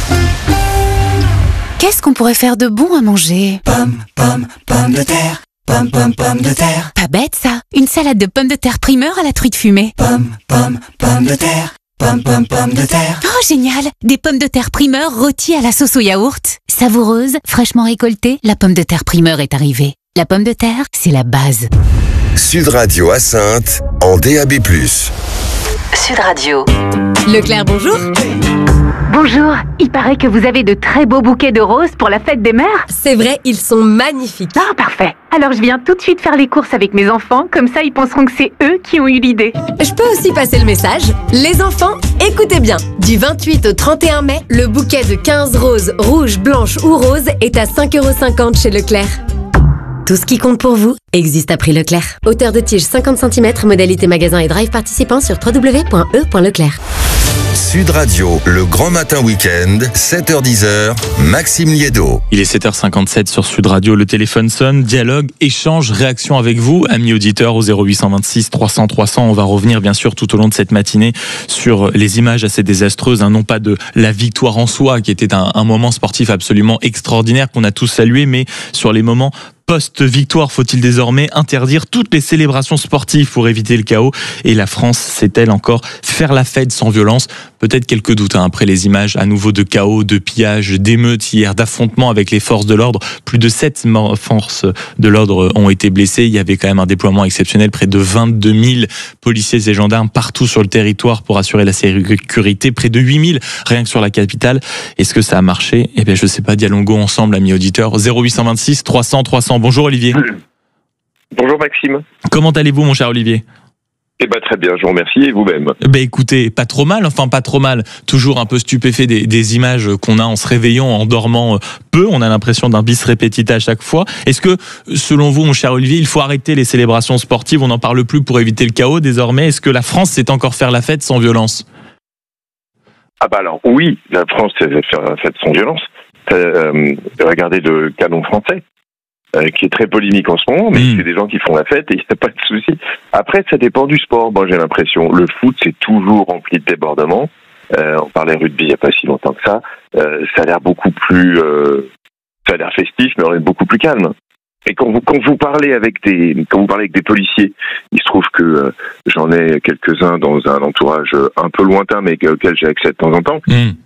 Qu'est-ce qu'on pourrait faire de bon à manger? Pomme, pomme, pomme de terre. Pomme, pomme, pomme de terre. Pas bête ça. Une salade de pommes de terre primeur à la truite fumée. Pomme, pomme, pomme de terre. Pomme, pomme, pomme de terre. Oh génial. Des pommes de terre primeur rôties à la sauce au yaourt. Savoureuse, fraîchement récoltée, la pomme de terre primeur est arrivée. La pomme de terre, c'est la base. Sud Radio à Saintes, en D A B plus. Sud Radio. Leclerc, bonjour. Bonjour, il paraît que vous avez de très beaux bouquets de roses pour la fête des mères. C'est vrai, ils sont magnifiques. Ah, parfait. Alors je viens tout de suite faire les courses avec mes enfants, comme ça ils penseront que c'est eux qui ont eu l'idée. Je peux aussi passer le message. Les enfants, écoutez bien. Du vingt-huit au trente et un mai, le bouquet de quinze roses, rouges, blanches ou roses est à cinq euros cinquante chez Leclerc. Tout ce qui compte pour vous existe à prix Leclerc. Hauteur de tige cinquante centimètres, modalité magasin et drive participant sur w w w point e point leclerc. Sud Radio, le grand matin week-end, sept heures dix, Maxime Liédo. Il est sept heures cinquante-sept sur Sud Radio, le téléphone sonne, dialogue, échange, réaction avec vous, amis auditeurs au zéro huit deux six trois cents trois cents. On va revenir bien sûr tout au long de cette matinée sur les images assez désastreuses, hein, non pas de la victoire en soi qui était un, un moment sportif absolument extraordinaire qu'on a tous salué, mais sur les moments Post-victoire, faut-il désormais interdire toutes les célébrations sportives pour éviter le chaos? Et la France sait-elle encore faire la fête sans violence? Peut-être quelques doutes hein, après les images à nouveau de chaos, de pillage, d'émeutes hier, d'affrontements avec les forces de l'ordre. Plus de sept forces de l'ordre ont été blessées. Il y avait quand même un déploiement exceptionnel, près de vingt-deux mille policiers et gendarmes partout sur le territoire pour assurer la sécurité, près de huit mille rien que sur la capitale. Est-ce que ça a marché? Eh bien, je sais pas, dialoguons ensemble, amis auditeurs. zéro huit cent vingt-six trois cents trois cents. Bonjour Olivier. Bonjour Maxime. Comment allez-vous mon cher Olivier? Eh ben très bien, je vous remercie, et vous-même? Ben écoutez, pas trop mal, enfin pas trop mal. Toujours un peu stupéfait des, des images qu'on a en se réveillant, en dormant peu. On a l'impression d'un bis répétita à chaque fois. Est-ce que, selon vous, mon cher Olivier, il faut arrêter les célébrations sportives? On n'en parle plus pour éviter le chaos désormais. Est-ce que la France sait encore faire la fête sans violence? Ah bah alors oui, la France sait faire la fête sans violence. Euh, regardez le canon français. Euh, qui est très polémique en ce moment, mais mmh. c'est des gens qui font la fête et il n'y a pas de souci. Après, ça dépend du sport, moi j'ai l'impression. Le foot, c'est toujours rempli de débordements. Euh, on parlait rugby il n'y a pas si longtemps que ça. Euh, ça a l'air beaucoup plus... Euh, ça a l'air festif, mais on est beaucoup plus calme. Et quand vous, quand vous parlez avec des, quand vous parlez avec des policiers, il se trouve que euh, j'en ai quelques-uns dans un entourage un peu lointain, mais auquel j'ai accès de temps en temps. Mmh.